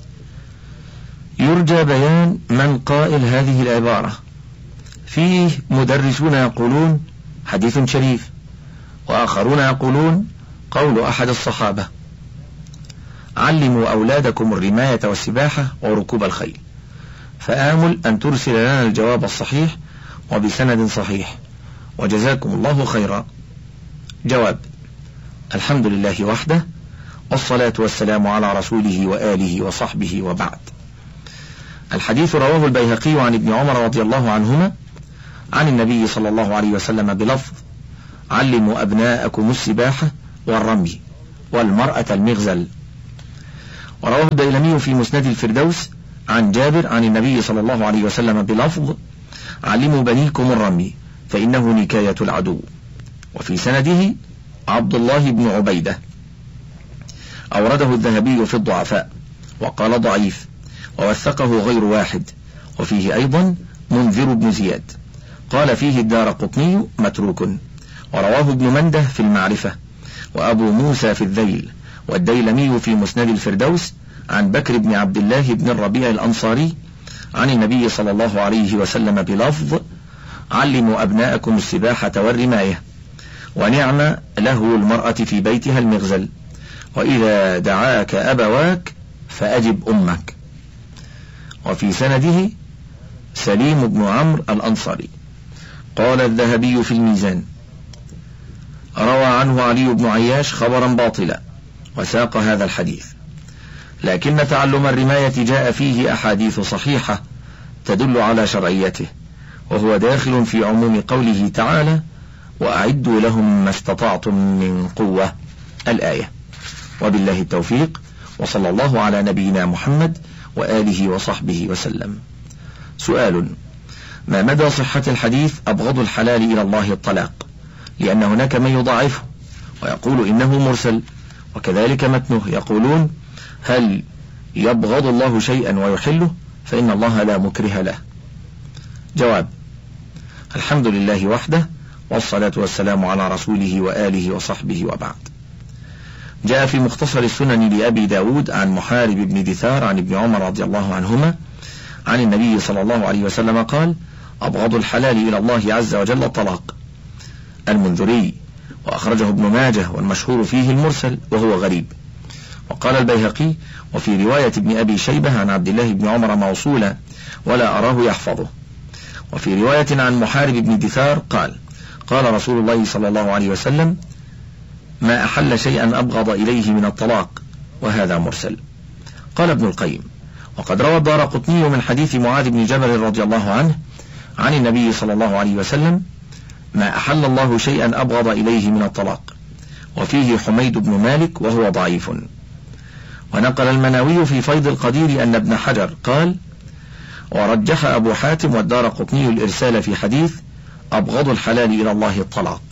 يرجى بيان من قائل هذه العبارة: فيه مدرسون يقولون حديث شريف، وآخرون يقولون قول أحد الصحابة: علموا أولادكم الرماية والسباحة وركوب الخيل. فآمل أن ترسل لنا الجواب الصحيح وبسند صحيح، وجزاكم الله خيرا. جواب: الحمد لله وحده، والصلاة والسلام على رسوله وآله وصحبه، وبعد. الحديث رواه البيهقي عن ابن عمر رضي الله عنهما عن النبي صلى الله عليه وسلم بلفظ: علموا أبناءكم السباحة والرمي والمرأة المغزل. ورواه الديلمي في مسند الفردوس عن جابر عن النبي صلى الله عليه وسلم بلفظ: علموا بنيكم الرمي فإنه نكاية العدو. وفي سنده عبد الله بن عبيدة، أورده الذهبي في الضعفاء وقال ضعيف، ووثقه غير واحد. وفيه أيضا منذر بن زياد قال فيه الدارقطني متروك. ورواه ابن منده في المعرفة، وأبو موسى في الذيل، والديلمي في مسند الفردوس عن بكر بن عبد الله بن الربيع الأنصاري عن النبي صلى الله عليه وسلم بلفظ: علموا أبناءكم السباحة والرماية، ونعم له المرأة في بيتها المغزل، وإذا دعاك أبواك فأجب أمك. وفي سنده سليم بن عمرو الأنصاري. قال الذهبي في الميزان: روى عنه علي بن عياش خبرا باطلا وساق هذا الحديث، لكن تعلم الرماية جاء فيه أحاديث صحيحة تدل على شرعيته، وهو داخل في عموم قوله تعالى: وأعدوا لهم ما استطعتم من قوة، الآية. وبالله التوفيق، وصلى الله على نبينا محمد وآله وصحبه وسلم. سؤال: ما مدى صحة الحديث أبغض الحلال إلى الله الطلاق؟ لأن هناك من يضاعفه ويقول إنه مرسل، وكذلك متنه يقولون: هل يبغض الله شيئا ويحله؟ فإن الله لا مكره له. جواب: الحمد لله وحده، والصلاة والسلام على رسوله وآله وصحبه، وبعد. جاء في مختصر السنن لأبي داود عن محارب بن دثار عن ابن عمر رضي الله عنهما عن النبي صلى الله عليه وسلم قال: أبغض الحلال إلى الله عز وجل الطلاق. المنذري، وأخرجه ابن ماجه، والمشهور فيه المرسل وهو غريب. وقال البيهقي: وفي رواية ابن أبي شيبة عن عبد الله بن عمر موصولا ولا أراه يحفظه. وفي رواية عن محارب بن دثار قال: قال رسول الله صلى الله عليه وسلم: ما أحل شيئا أبغض إليه من الطلاق، وهذا مرسل. قال ابن القيم: وقد روى الدارقطني من حديث معاذ بن جبل رضي الله عنه عن النبي صلى الله عليه وسلم: ما أحل الله شيئا أبغض إليه من الطلاق، وفيه حميد بن مالك وهو ضعيف. ونقل المناوي في فيض القدير أن ابن حجر قال: ورجح أبو حاتم والدارقطني الإرسال في حديث أبغض الحلال إلى الله الطلاق.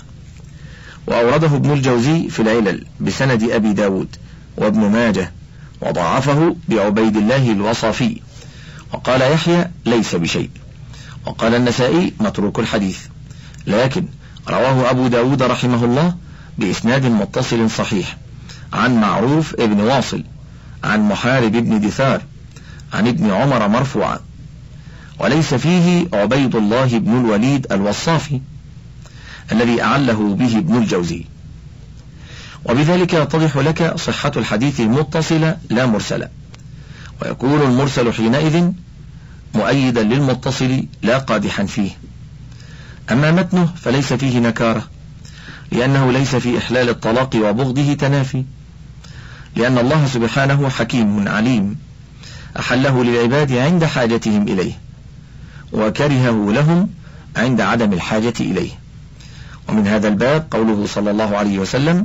وأورده ابن الجوزي في العلل بسند أبي داود وابن ماجه، وضعفه بعبيد الله الوصافي، وقال يحيى ليس بشيء. وقال النسائي متروك الحديث، لكن رواه أبو داود رحمه الله بإسناد متصل صحيح عن معروف ابن واصل عن محارب ابن دثار عن ابن عمر مرفوعا، وليس فيه عبيد الله بن الوليد الوصافي الذي أعله به ابن الجوزي. وبذلك يتضح لك صحة الحديث المتصل لا مرسل، ويكون المرسل حينئذ مؤيدا للمتصل لا قادحا فيه. أما متنه فليس فيه نكارة، لأنه ليس في إحلال الطلاق وبغضه تنافي، لأن الله سبحانه حكيم عليم، أحله للعباد عند حاجتهم إليه، وكرهه لهم عند عدم الحاجة إليه. ومن هذا الباب قوله صلى الله عليه وسلم: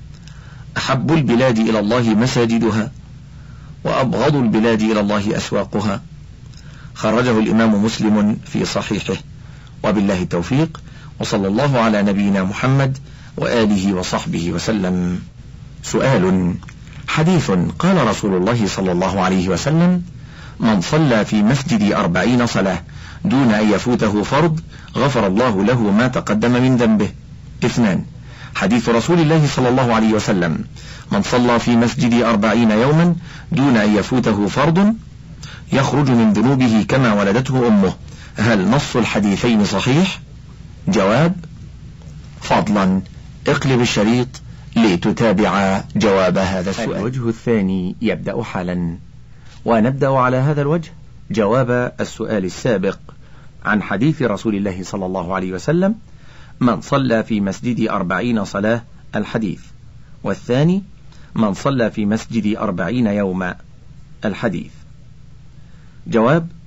أحب البلاد إلى الله مساجدها، وأبغض البلاد إلى الله أسواقها. خرجه الإمام مسلم في صحيحه. وبالله التوفيق، وصلى الله على نبينا محمد وآله وصحبه وسلم. سؤال: حديث قال رسول الله صلى الله عليه وسلم: من صلى في مسجد 40 صلاة دون أن يفوته فرض غفر الله له ما تقدم من ذنبه. 2. حديث رسول الله صلى الله عليه وسلم: من صلى في مسجد 40 يوما دون أن يفوته فرض يخرج من ذنوبه كما ولدته أمه. هل نص الحديثين صحيح؟ جواب: فضلا اقلب الشريط لتتابع جواب هذا السؤال. الوجه الثاني يبدأ حالا، ونبدأ على هذا الوجه جواب السؤال السابق عن حديث رسول الله صلى الله عليه وسلم: من صلى في مسجد 40 صلاة، الحديث. والثاني: من صلى في مسجد 40 يوما، الحديث. جواب: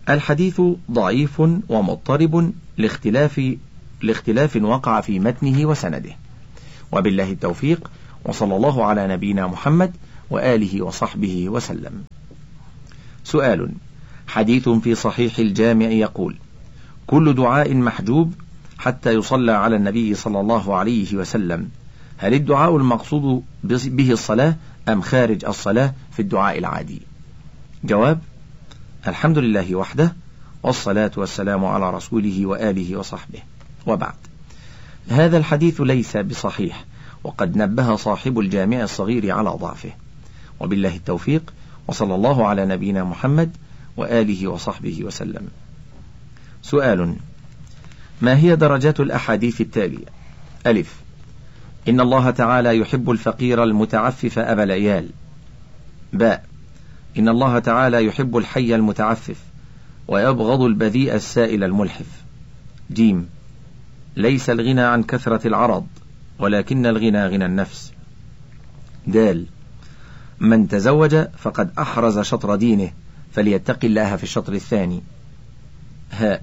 الحديث ضعيف ومضطرب لاختلاف وقع في متنه وسنده، وبالله التوفيق، وصلى الله على نبينا محمد وآله وصحبه وسلم. سؤال: حديث في صحيح الجامع يقول: كل دعاء محجوب حتى يصلى على النبي صلى الله عليه وسلم، هل الدعاء المقصود به الصلاة أم خارج الصلاة في الدعاء العادي؟ جواب: الحمد لله وحده، والصلاة والسلام على رسوله وآله وصحبه، وبعد. هذا الحديث ليس بصحيح، وقد نبه صاحب الجامع الصغير على ضعفه، وبالله التوفيق، وصلى الله على نبينا محمد وآله وصحبه وسلم. سؤال: ما هي درجات الأحاديث التالية؟ ألف: إن الله تعالى يحب الفقير المتعفف أبا العيال. باء: إن الله تعالى يحب الحي المتعفف ويبغض البذيء السائل الملحف. جيم: ليس الغنى عن كثرة العرض، ولكن الغنى غنى النفس. دال: من تزوج فقد أحرز شطر دينه، فليتق الله في الشطر الثاني. هاء: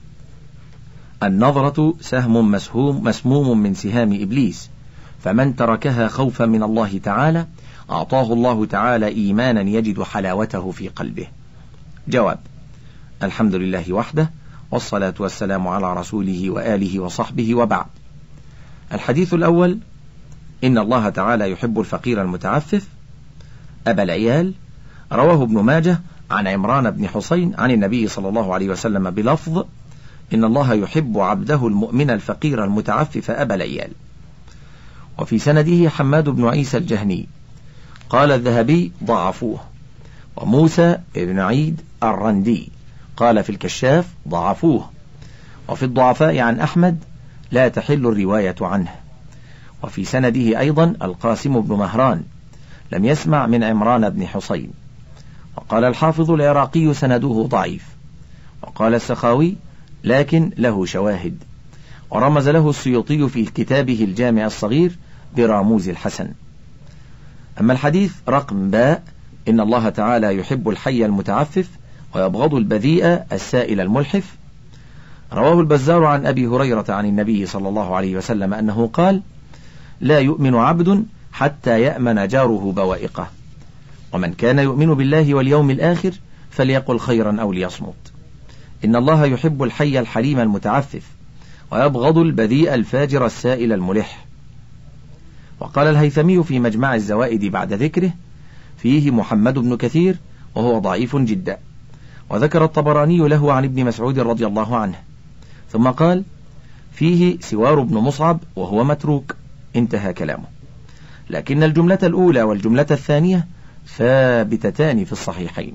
النظرة سهم مسموم من سهام إبليس، فمن تركها خوفا من الله تعالى أعطاه الله تعالى إيمانا يجد حلاوته في قلبه. جواب: الحمد لله وحده، والصلاة والسلام على رسوله وآله وصحبه، وبعد. الحديث الأول: إن الله تعالى يحب الفقير المتعفف أبا العيال، رواه ابن ماجه عن عمران بن حسين عن النبي صلى الله عليه وسلم بلفظ: إن الله يحب عبده المؤمن الفقير المتعفف أبا العيال. وفي سنده حماد بن عيسى الجهني، قال الذهبي: ضعفوه. وموسى بن عيد الرندي قال في الكشاف: ضعفوه. وفي الضعفاء عن أحمد: لا تحل الرواية عنه. وفي سنده أيضا القاسم بن مهران لم يسمع من عمران بن حسين. وقال الحافظ العراقي: سنده ضعيف. وقال السخاوي: لكن له شواهد. ورمز له السيوطي في كتابه الجامع الصغير براموز الحسن. أما الحديث رقم باء: إن الله تعالى يحب الحي المتعفف ويبغض البذيء السائل الملحف، رواه البزار عن أبي هريرة عن النبي صلى الله عليه وسلم أنه قال: لا يؤمن عبد حتى يأمن جاره بوائقه، ومن كان يؤمن بالله واليوم الآخر فليقل خيرا أو ليصمت. إن الله يحب الحي الحليم المتعفف ويبغض البذيء الفاجر السائل الملح. وقال الهيثمي في مجمع الزوائد بعد ذكره: فيه محمد بن كثير وهو ضعيف جدا. وذكر الطبراني له عن ابن مسعود رضي الله عنه، ثم قال: فيه سوار بن مصعب وهو متروك. انتهى كلامه. لكن الجملة الأولى والجملة الثانية ثابتتان في الصحيحين.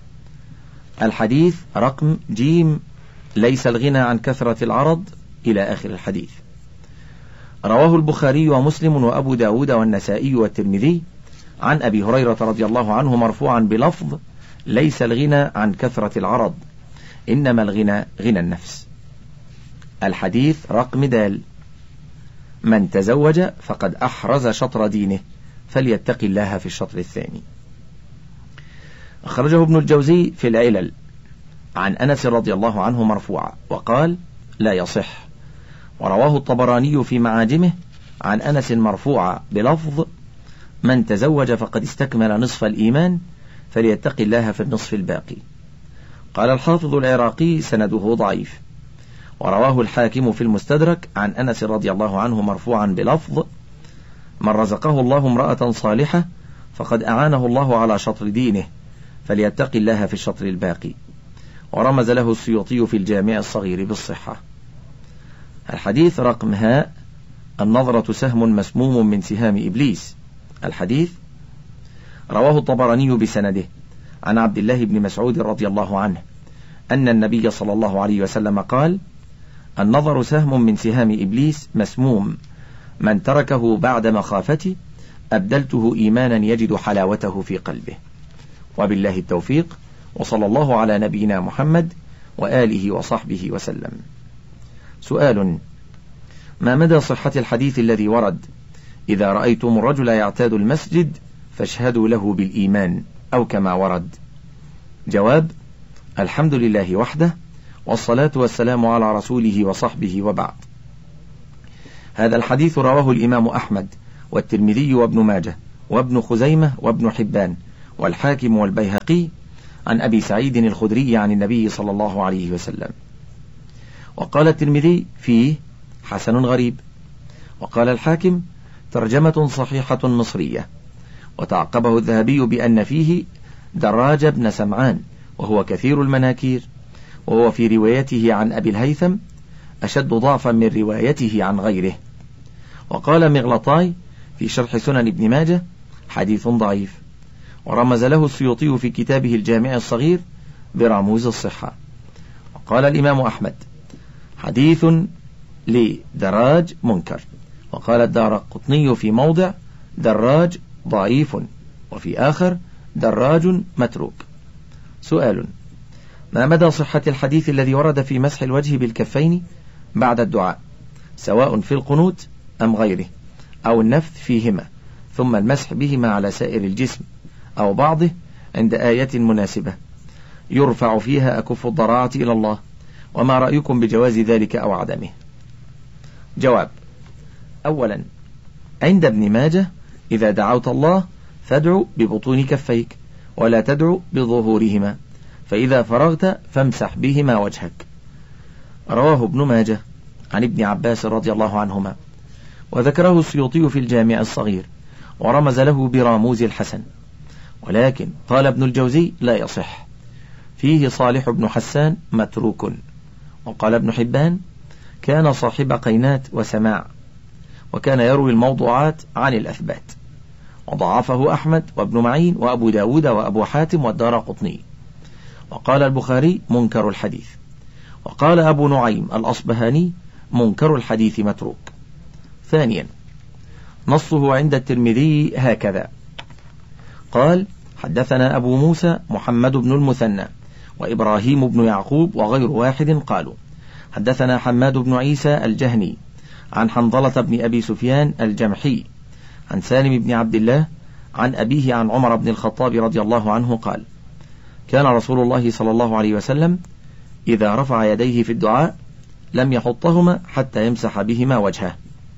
الحديث رقم جيم: ليس الغنى عن كثرة العرض، إلى آخر الحديث. رواه البخاري ومسلم وأبو داود والنسائي والترمذي عن أبي هريرة رضي الله عنه مرفوعا بلفظ: ليس الغنى عن كثرة العرض، إنما الغنى غنى النفس. الحديث رقم دال: من تزوج فقد أحرز شطر دينه، فليتق الله في الشطر الثاني. أخرجه ابن الجوزي في العلل عن أنس رضي الله عنه مرفوعا، وقال: لا يصح. ورواه الطبراني في معاجمه عن أنس مرفوعا بلفظ: من تزوج فقد استكمل نصف الإيمان، فليتق الله في النصف الباقي. قال الحافظ العراقي: سنده ضعيف. ورواه الحاكم في المستدرك عن أنس رضي الله عنه مرفوعا بلفظ: من رزقه الله امرأة صالحة فقد أعانه الله على شطر دينه، فليتق الله في الشطر الباقي. ورمز له السيوطي في الجامع الصغير بالصحة. الحديث رقم هاء: النظرة سهم مسموم من سهام إبليس. الحديث رواه الطبراني بسنده عن عبد الله بن مسعود رضي الله عنه أن النبي صلى الله عليه وسلم قال: النظر سهم من سهام إبليس مسموم، من تركه بعد مخافتي أبدلته إيمانا يجد حلاوته في قلبه. وبالله التوفيق، وصلى الله على نبينا محمد وآله وصحبه وسلم. سؤال: ما مدى صحة الحديث الذي ورد: إذا رأيتم الرجل يعتاد المسجد فاشهدوا له بالإيمان، أو كما ورد؟ جواب: الحمد لله وحده، والصلاة والسلام على رسوله وصحبه، وبعد. هذا الحديث رواه الإمام أحمد والترمذي وابن ماجه وابن خزيمة وابن حبان والحاكم والبيهقي عن أبي سعيد الخدري عن النبي صلى الله عليه وسلم. وقال الترمذي فيه حسن غريب. وقال الحاكم ترجمة صحيحة مصرية. وتعقبه الذهبي بأن فيه دراج بن سمعان، وهو كثير المناكير، وهو في روايته عن أبي الهيثم أشد ضعفا من روايته عن غيره. وقال مغلطاي في شرح سنن ابن ماجه حديث ضعيف، ورمز له السيوطي في كتابه الجامع الصغير برموز الصحة. وقال الإمام أحمد حديث لدراج منكر. وقال الدارقطني في موضع دراج ضعيف، وفي آخر دراج متروك. سؤال: ما مدى صحة الحديث الذي ورد في مسح الوجه بالكفين بعد الدعاء، سواء في القنوت أم غيره، أو النفث فيهما ثم المسح بهما على سائر الجسم أو بعضه عند آية مناسبة يرفع فيها أكف الضراعة إلى الله؟ وما رأيكم بجواز ذلك أو عدمه؟ جواب: أولا، عند ابن ماجه إذا دعوت الله فادعو ببطون كفيك ولا تدعو بظهورهما، فإذا فرغت فامسح بهما وجهك. رواه ابن ماجه عن ابن عباس رضي الله عنهما، وذكره السيوطي في الجامع الصغير، ورمز له براموز الحسن، ولكن قال ابن الجوزي لا يصح، فيه صالح بن حسان متروك. وقال ابن حبان كان صاحب قينات وسماع، وكان يروي الموضوعات عن الأثبات، وضعفه أحمد وابن معين وأبو داود وأبو حاتم والدارقطني. وقال البخاري منكر الحديث. وقال أبو نعيم الأصبهاني منكر الحديث متروك. ثانيا، نصه عند الترمذي هكذا: قال حدثنا أبو موسى محمد بن المثنى وإبراهيم بن يعقوب وغير واحد قالوا حدثنا حماد بن عيسى الجهني عن حنظلة بن أبي سفيان الجمحي عن سالم بن عبد الله عن أبيه عن عمر بن الخطاب رضي الله عنه قال: كان رسول الله صلى الله عليه وسلم إذا رفع يديه في الدعاء لم يحطهما حتى يمسح بهما وجهه.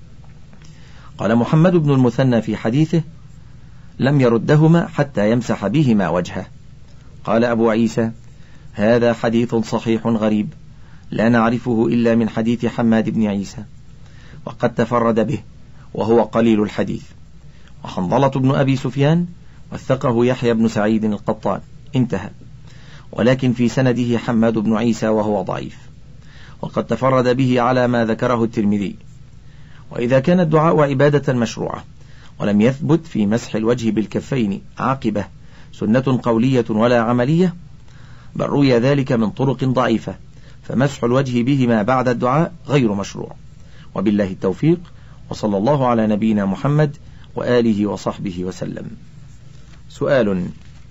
قال محمد بن المثنى في حديثه: لم يردهما حتى يمسح بهما وجهه. قال أبو عيسى: هذا حديث صحيح غريب لا نعرفه إلا من حديث حماد بن عيسى، وقد تفرد به وهو قليل الحديث. وحنظلة بن أبي سفيان وثقه يحيى بن سعيد القطان، انتهى. ولكن في سنده حماد بن عيسى وهو ضعيف، وقد تفرد به على ما ذكره الترمذي. وإذا كان الدعاء عبادة مشروعة ولم يثبت في مسح الوجه بالكفين عاقبة سنة قولية ولا عملية، بل روي ذلك من طرق ضعيفة، فمسح الوجه بهما بعد الدعاء غير مشروع. وبالله التوفيق، وصلى الله على نبينا محمد وآله وصحبه وسلم. سؤال: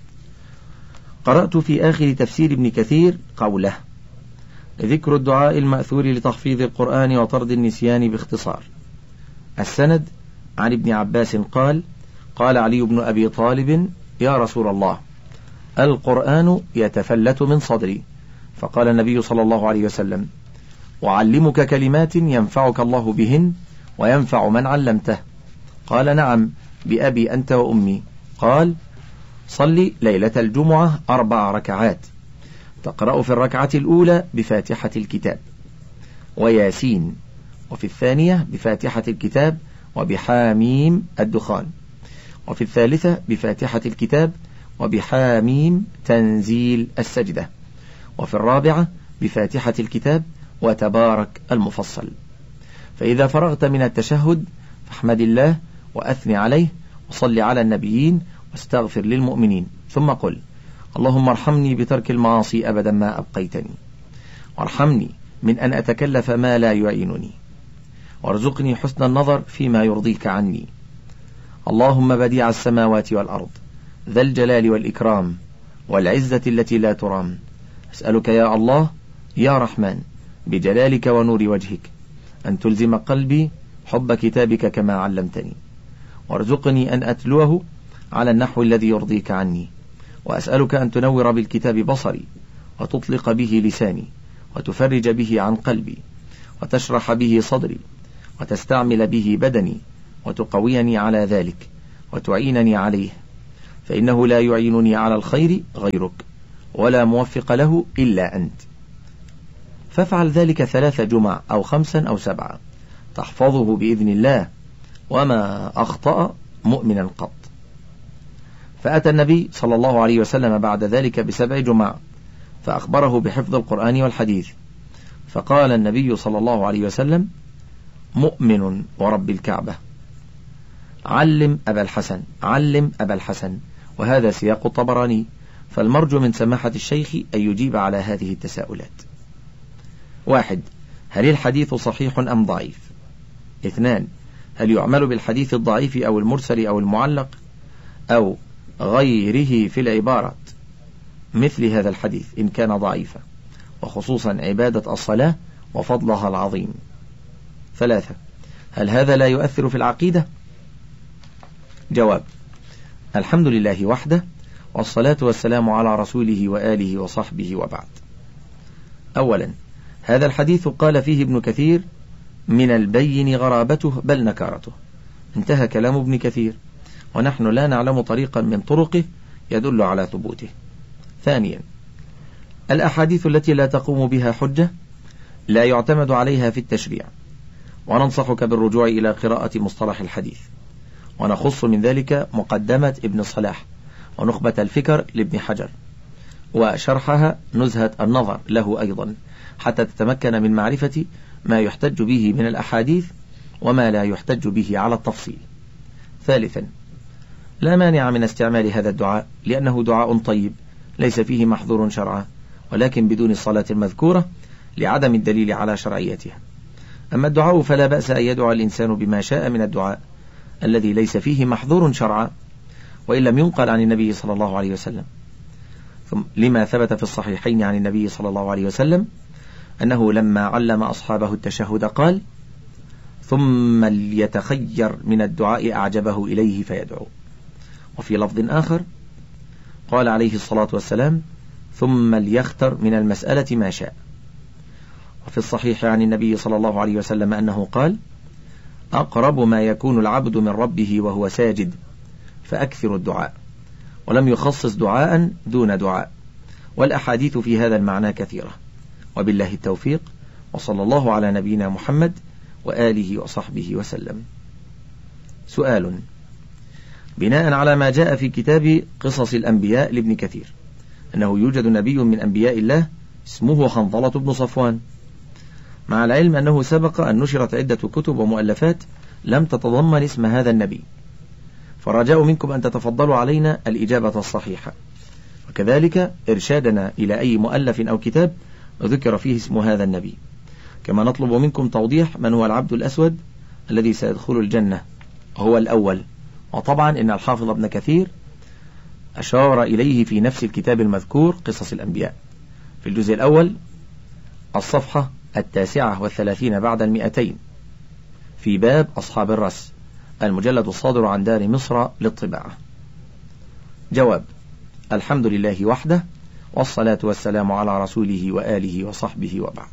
قرأت في آخر تفسير ابن كثير قوله: ذكر الدعاء المأثور لتحفيظ القرآن وطرد النسيان باختصار. السند عن ابن عباس قال: قال علي بن أبي طالب: يا رسول الله، القرآن يتفلت من صدري. فقال النبي صلى الله عليه وسلم: وعلمك كلمات ينفعك الله بهن وينفع من علمته. قال: نعم، بأبي أنت وأمي. قال: صلي ليلة الجمعة 4 ركعات، تقرأ في الركعة الأولى بفاتحة الكتاب وياسين، وفي الثانية بفاتحة الكتاب وبحاميم الدخان، وفي الثالثة بفاتحة الكتاب وبحاميم تنزيل السجدة، وفي الرابعة بفاتحة الكتاب وتبارك المفصل. فإذا فرغت من التشهد فاحمد الله وأثني عليه وصل على النبيين واستغفر للمؤمنين، ثم قل: اللهم ارحمني بترك المعاصي أبدا ما أبقيتني، وارحمني من أن أتكلف ما لا يعينني، وارزقني حسن النظر فيما يرضيك عني. اللهم بديع السماوات والأرض ذا الجلال والإكرام والعزة التي لا ترام، أسألك يا الله يا رحمن بجلالك ونور وجهك أن تلزم قلبي حب كتابك كما علمتني، وارزقني أن أتلوه على النحو الذي يرضيك عني، وأسألك أن تنور بالكتاب بصري وتطلق به لساني، وتفرج به عن قلبي، وتشرح به صدري، وتستعمل به بدني، وتقويني على ذلك، وتعينني عليه، فإنه لا يعينني على الخير غيرك، ولا موفق له إلا أنت. فافعل ذلك 3 جمع أو 5 أو 7 تحفظه بإذن الله، وما أخطأ مؤمنا قط. فأتى النبي صلى الله عليه وسلم بعد ذلك ب7 جمع، فأخبره بحفظ القرآن والحديث. فقال النبي صلى الله عليه وسلم: مؤمن ورب الكعبة، علم أبا الحسن، علم أبا الحسن. وهذا سياق الطبراني، فالمرجو من سماحة الشيخ أن يجيب على هذه التساؤلات. 1. هل الحديث صحيح أم ضعيف؟ 2. هل يعمل بالحديث الضعيف أو المرسل أو المعلق أو غيره في العبارات مثل هذا الحديث إن كان ضعيفا، وخصوصا عبادة الصلاة وفضلها العظيم؟ 3. هل هذا لا يؤثر في العقيدة؟ جواب: الحمد لله وحده، والصلاة والسلام على رسوله وآله وصحبه، وبعد. أولا، هذا الحديث قال فيه ابن كثير: من البين غرابته بل نكارته. انتهى كلام ابن كثير، ونحن لا نعلم طريقا من طرقه يدل على ثبوته. ثانيا، الأحاديث التي لا تقوم بها حجة لا يعتمد عليها في التشريع، وننصحك بالرجوع إلى قراءة مصطلح الحديث، ونخص من ذلك مقدمة ابن صلاح، ونخبة الفكر لابن حجر، وشرحها نزهة النظر له أيضا، حتى تتمكن من معرفة ما يحتج به من الأحاديث وما لا يحتج به على التفصيل. ثالثا، لا مانع من استعمال هذا الدعاء، لأنه دعاء طيب ليس فيه محظور شرعا، ولكن بدون الصلاة المذكورة لعدم الدليل على شرعيتها. أما الدعاء فلا بأس أن يدعو الإنسان بما شاء من الدعاء الذي ليس فيه محظور شرعا، وإن لم ينقل عن النبي صلى الله عليه وسلم، لما ثبت في الصحيحين عن النبي صلى الله عليه وسلم أنه لما علم أصحابه التشهد قال: ثم ليتخير من الدعاء أعجبه إليه فيدعو. وفي لفظ آخر قال عليه الصلاة والسلام: ثم ليختر من المسألة ما شاء. وفي الصحيح عن النبي صلى الله عليه وسلم أنه قال: أقرب ما يكون العبد من ربه وهو ساجد فأكثر الدعاء، ولم يخصص دعاء دون دعاء. والأحاديث في هذا المعنى كثيرة، وبالله التوفيق، وصلى الله على نبينا محمد وآله وصحبه وسلم. سؤال: بناء على ما جاء في كتاب قصص الأنبياء لابن كثير أنه يوجد نبي من أنبياء الله اسمه حنظلة بن صفوان، مع العلم أنه سبق أن نشرت عدة كتب ومؤلفات لم تتضمن اسم هذا النبي، فرجاء منكم أن تتفضلوا علينا الإجابة الصحيحة، وكذلك إرشادنا إلى أي مؤلف أو كتاب ذكر فيه اسم هذا النبي. كما نطلب منكم توضيح من هو العبد الأسود الذي سيدخل الجنة، هو الأول. وطبعا إن الحافظ ابن كثير أشار إليه في نفس الكتاب المذكور قصص الأنبياء في الجزء الأول الصفحة 39 بعد 200 في باب أصحاب الرس، المجلد الصادر عن دار مصر للطباعة. جواب: الحمد لله وحده، والصلاة والسلام على رسوله وآله وصحبه، وبعد.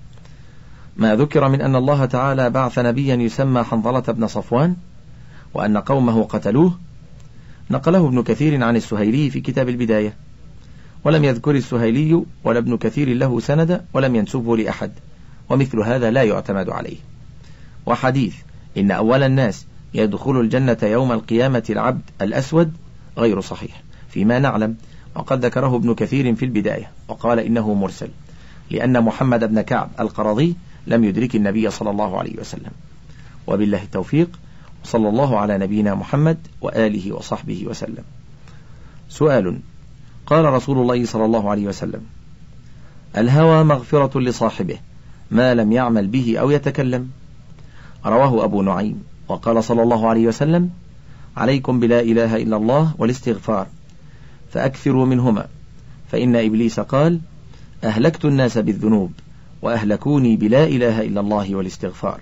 ما ذكر من أن الله تعالى بعث نبيا يسمى حنظلة بن صفوان وأن قومه قتلوه نقله ابن كثير عن السهيلي في كتاب البداية، ولم يذكر السهيلي ولا ابن كثير له سند ولم ينسبه لأحد، ومثل هذا لا يعتمد عليه. وحديث إن أول الناس يدخل الجنة يوم القيامة العبد الأسود غير صحيح فيما نعلم، وقد ذكره ابن كثير في البداية وقال إنه مرسل، لأن محمد بن كعب القرظي لم يدرك النبي صلى الله عليه وسلم. وبالله التوفيق، صلى الله على نبينا محمد وآله وصحبه وسلم. سؤال: قال رسول الله صلى الله عليه وسلم: الهوى مغفرة لصاحبه ما لم يعمل به أو يتكلم. رواه أبو نعيم. وقال صلى الله عليه وسلم: عليكم بلا إله إلا الله والاستغفار، فأكثروا منهما، فإن إبليس قال: أهلكت الناس بالذنوب وأهلكوني بلا إله إلا الله والاستغفار،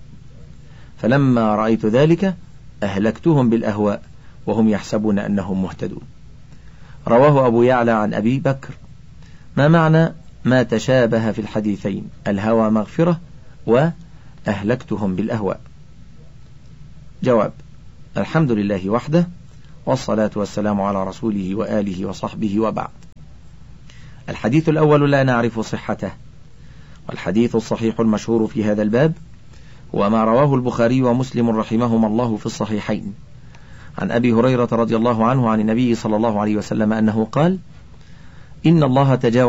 فلما رأيت ذلك أهلكتهم بالأهواء وهم يحسبون أنهم مهتدون. رواه أبو يعلى عن أبي بكر: ما معنى ما تشابه في الحديثين؟ الهوى مغفرة وأهلكتهم بالأهواء. جواب: الحمد لله وحده، والصلاة والسلام على رسوله وآله وصحبه، وبعد. الحديث الأول لا نعرف صحته، والحديث الصحيح المشهور في هذا الباب وما رواه البخاري ومسلم رحمهما الله في الصحيحين عن أبي هريرة رضي الله عنه عن النبي صلى الله عليه وسلم أنه قال: إن الله تجاوز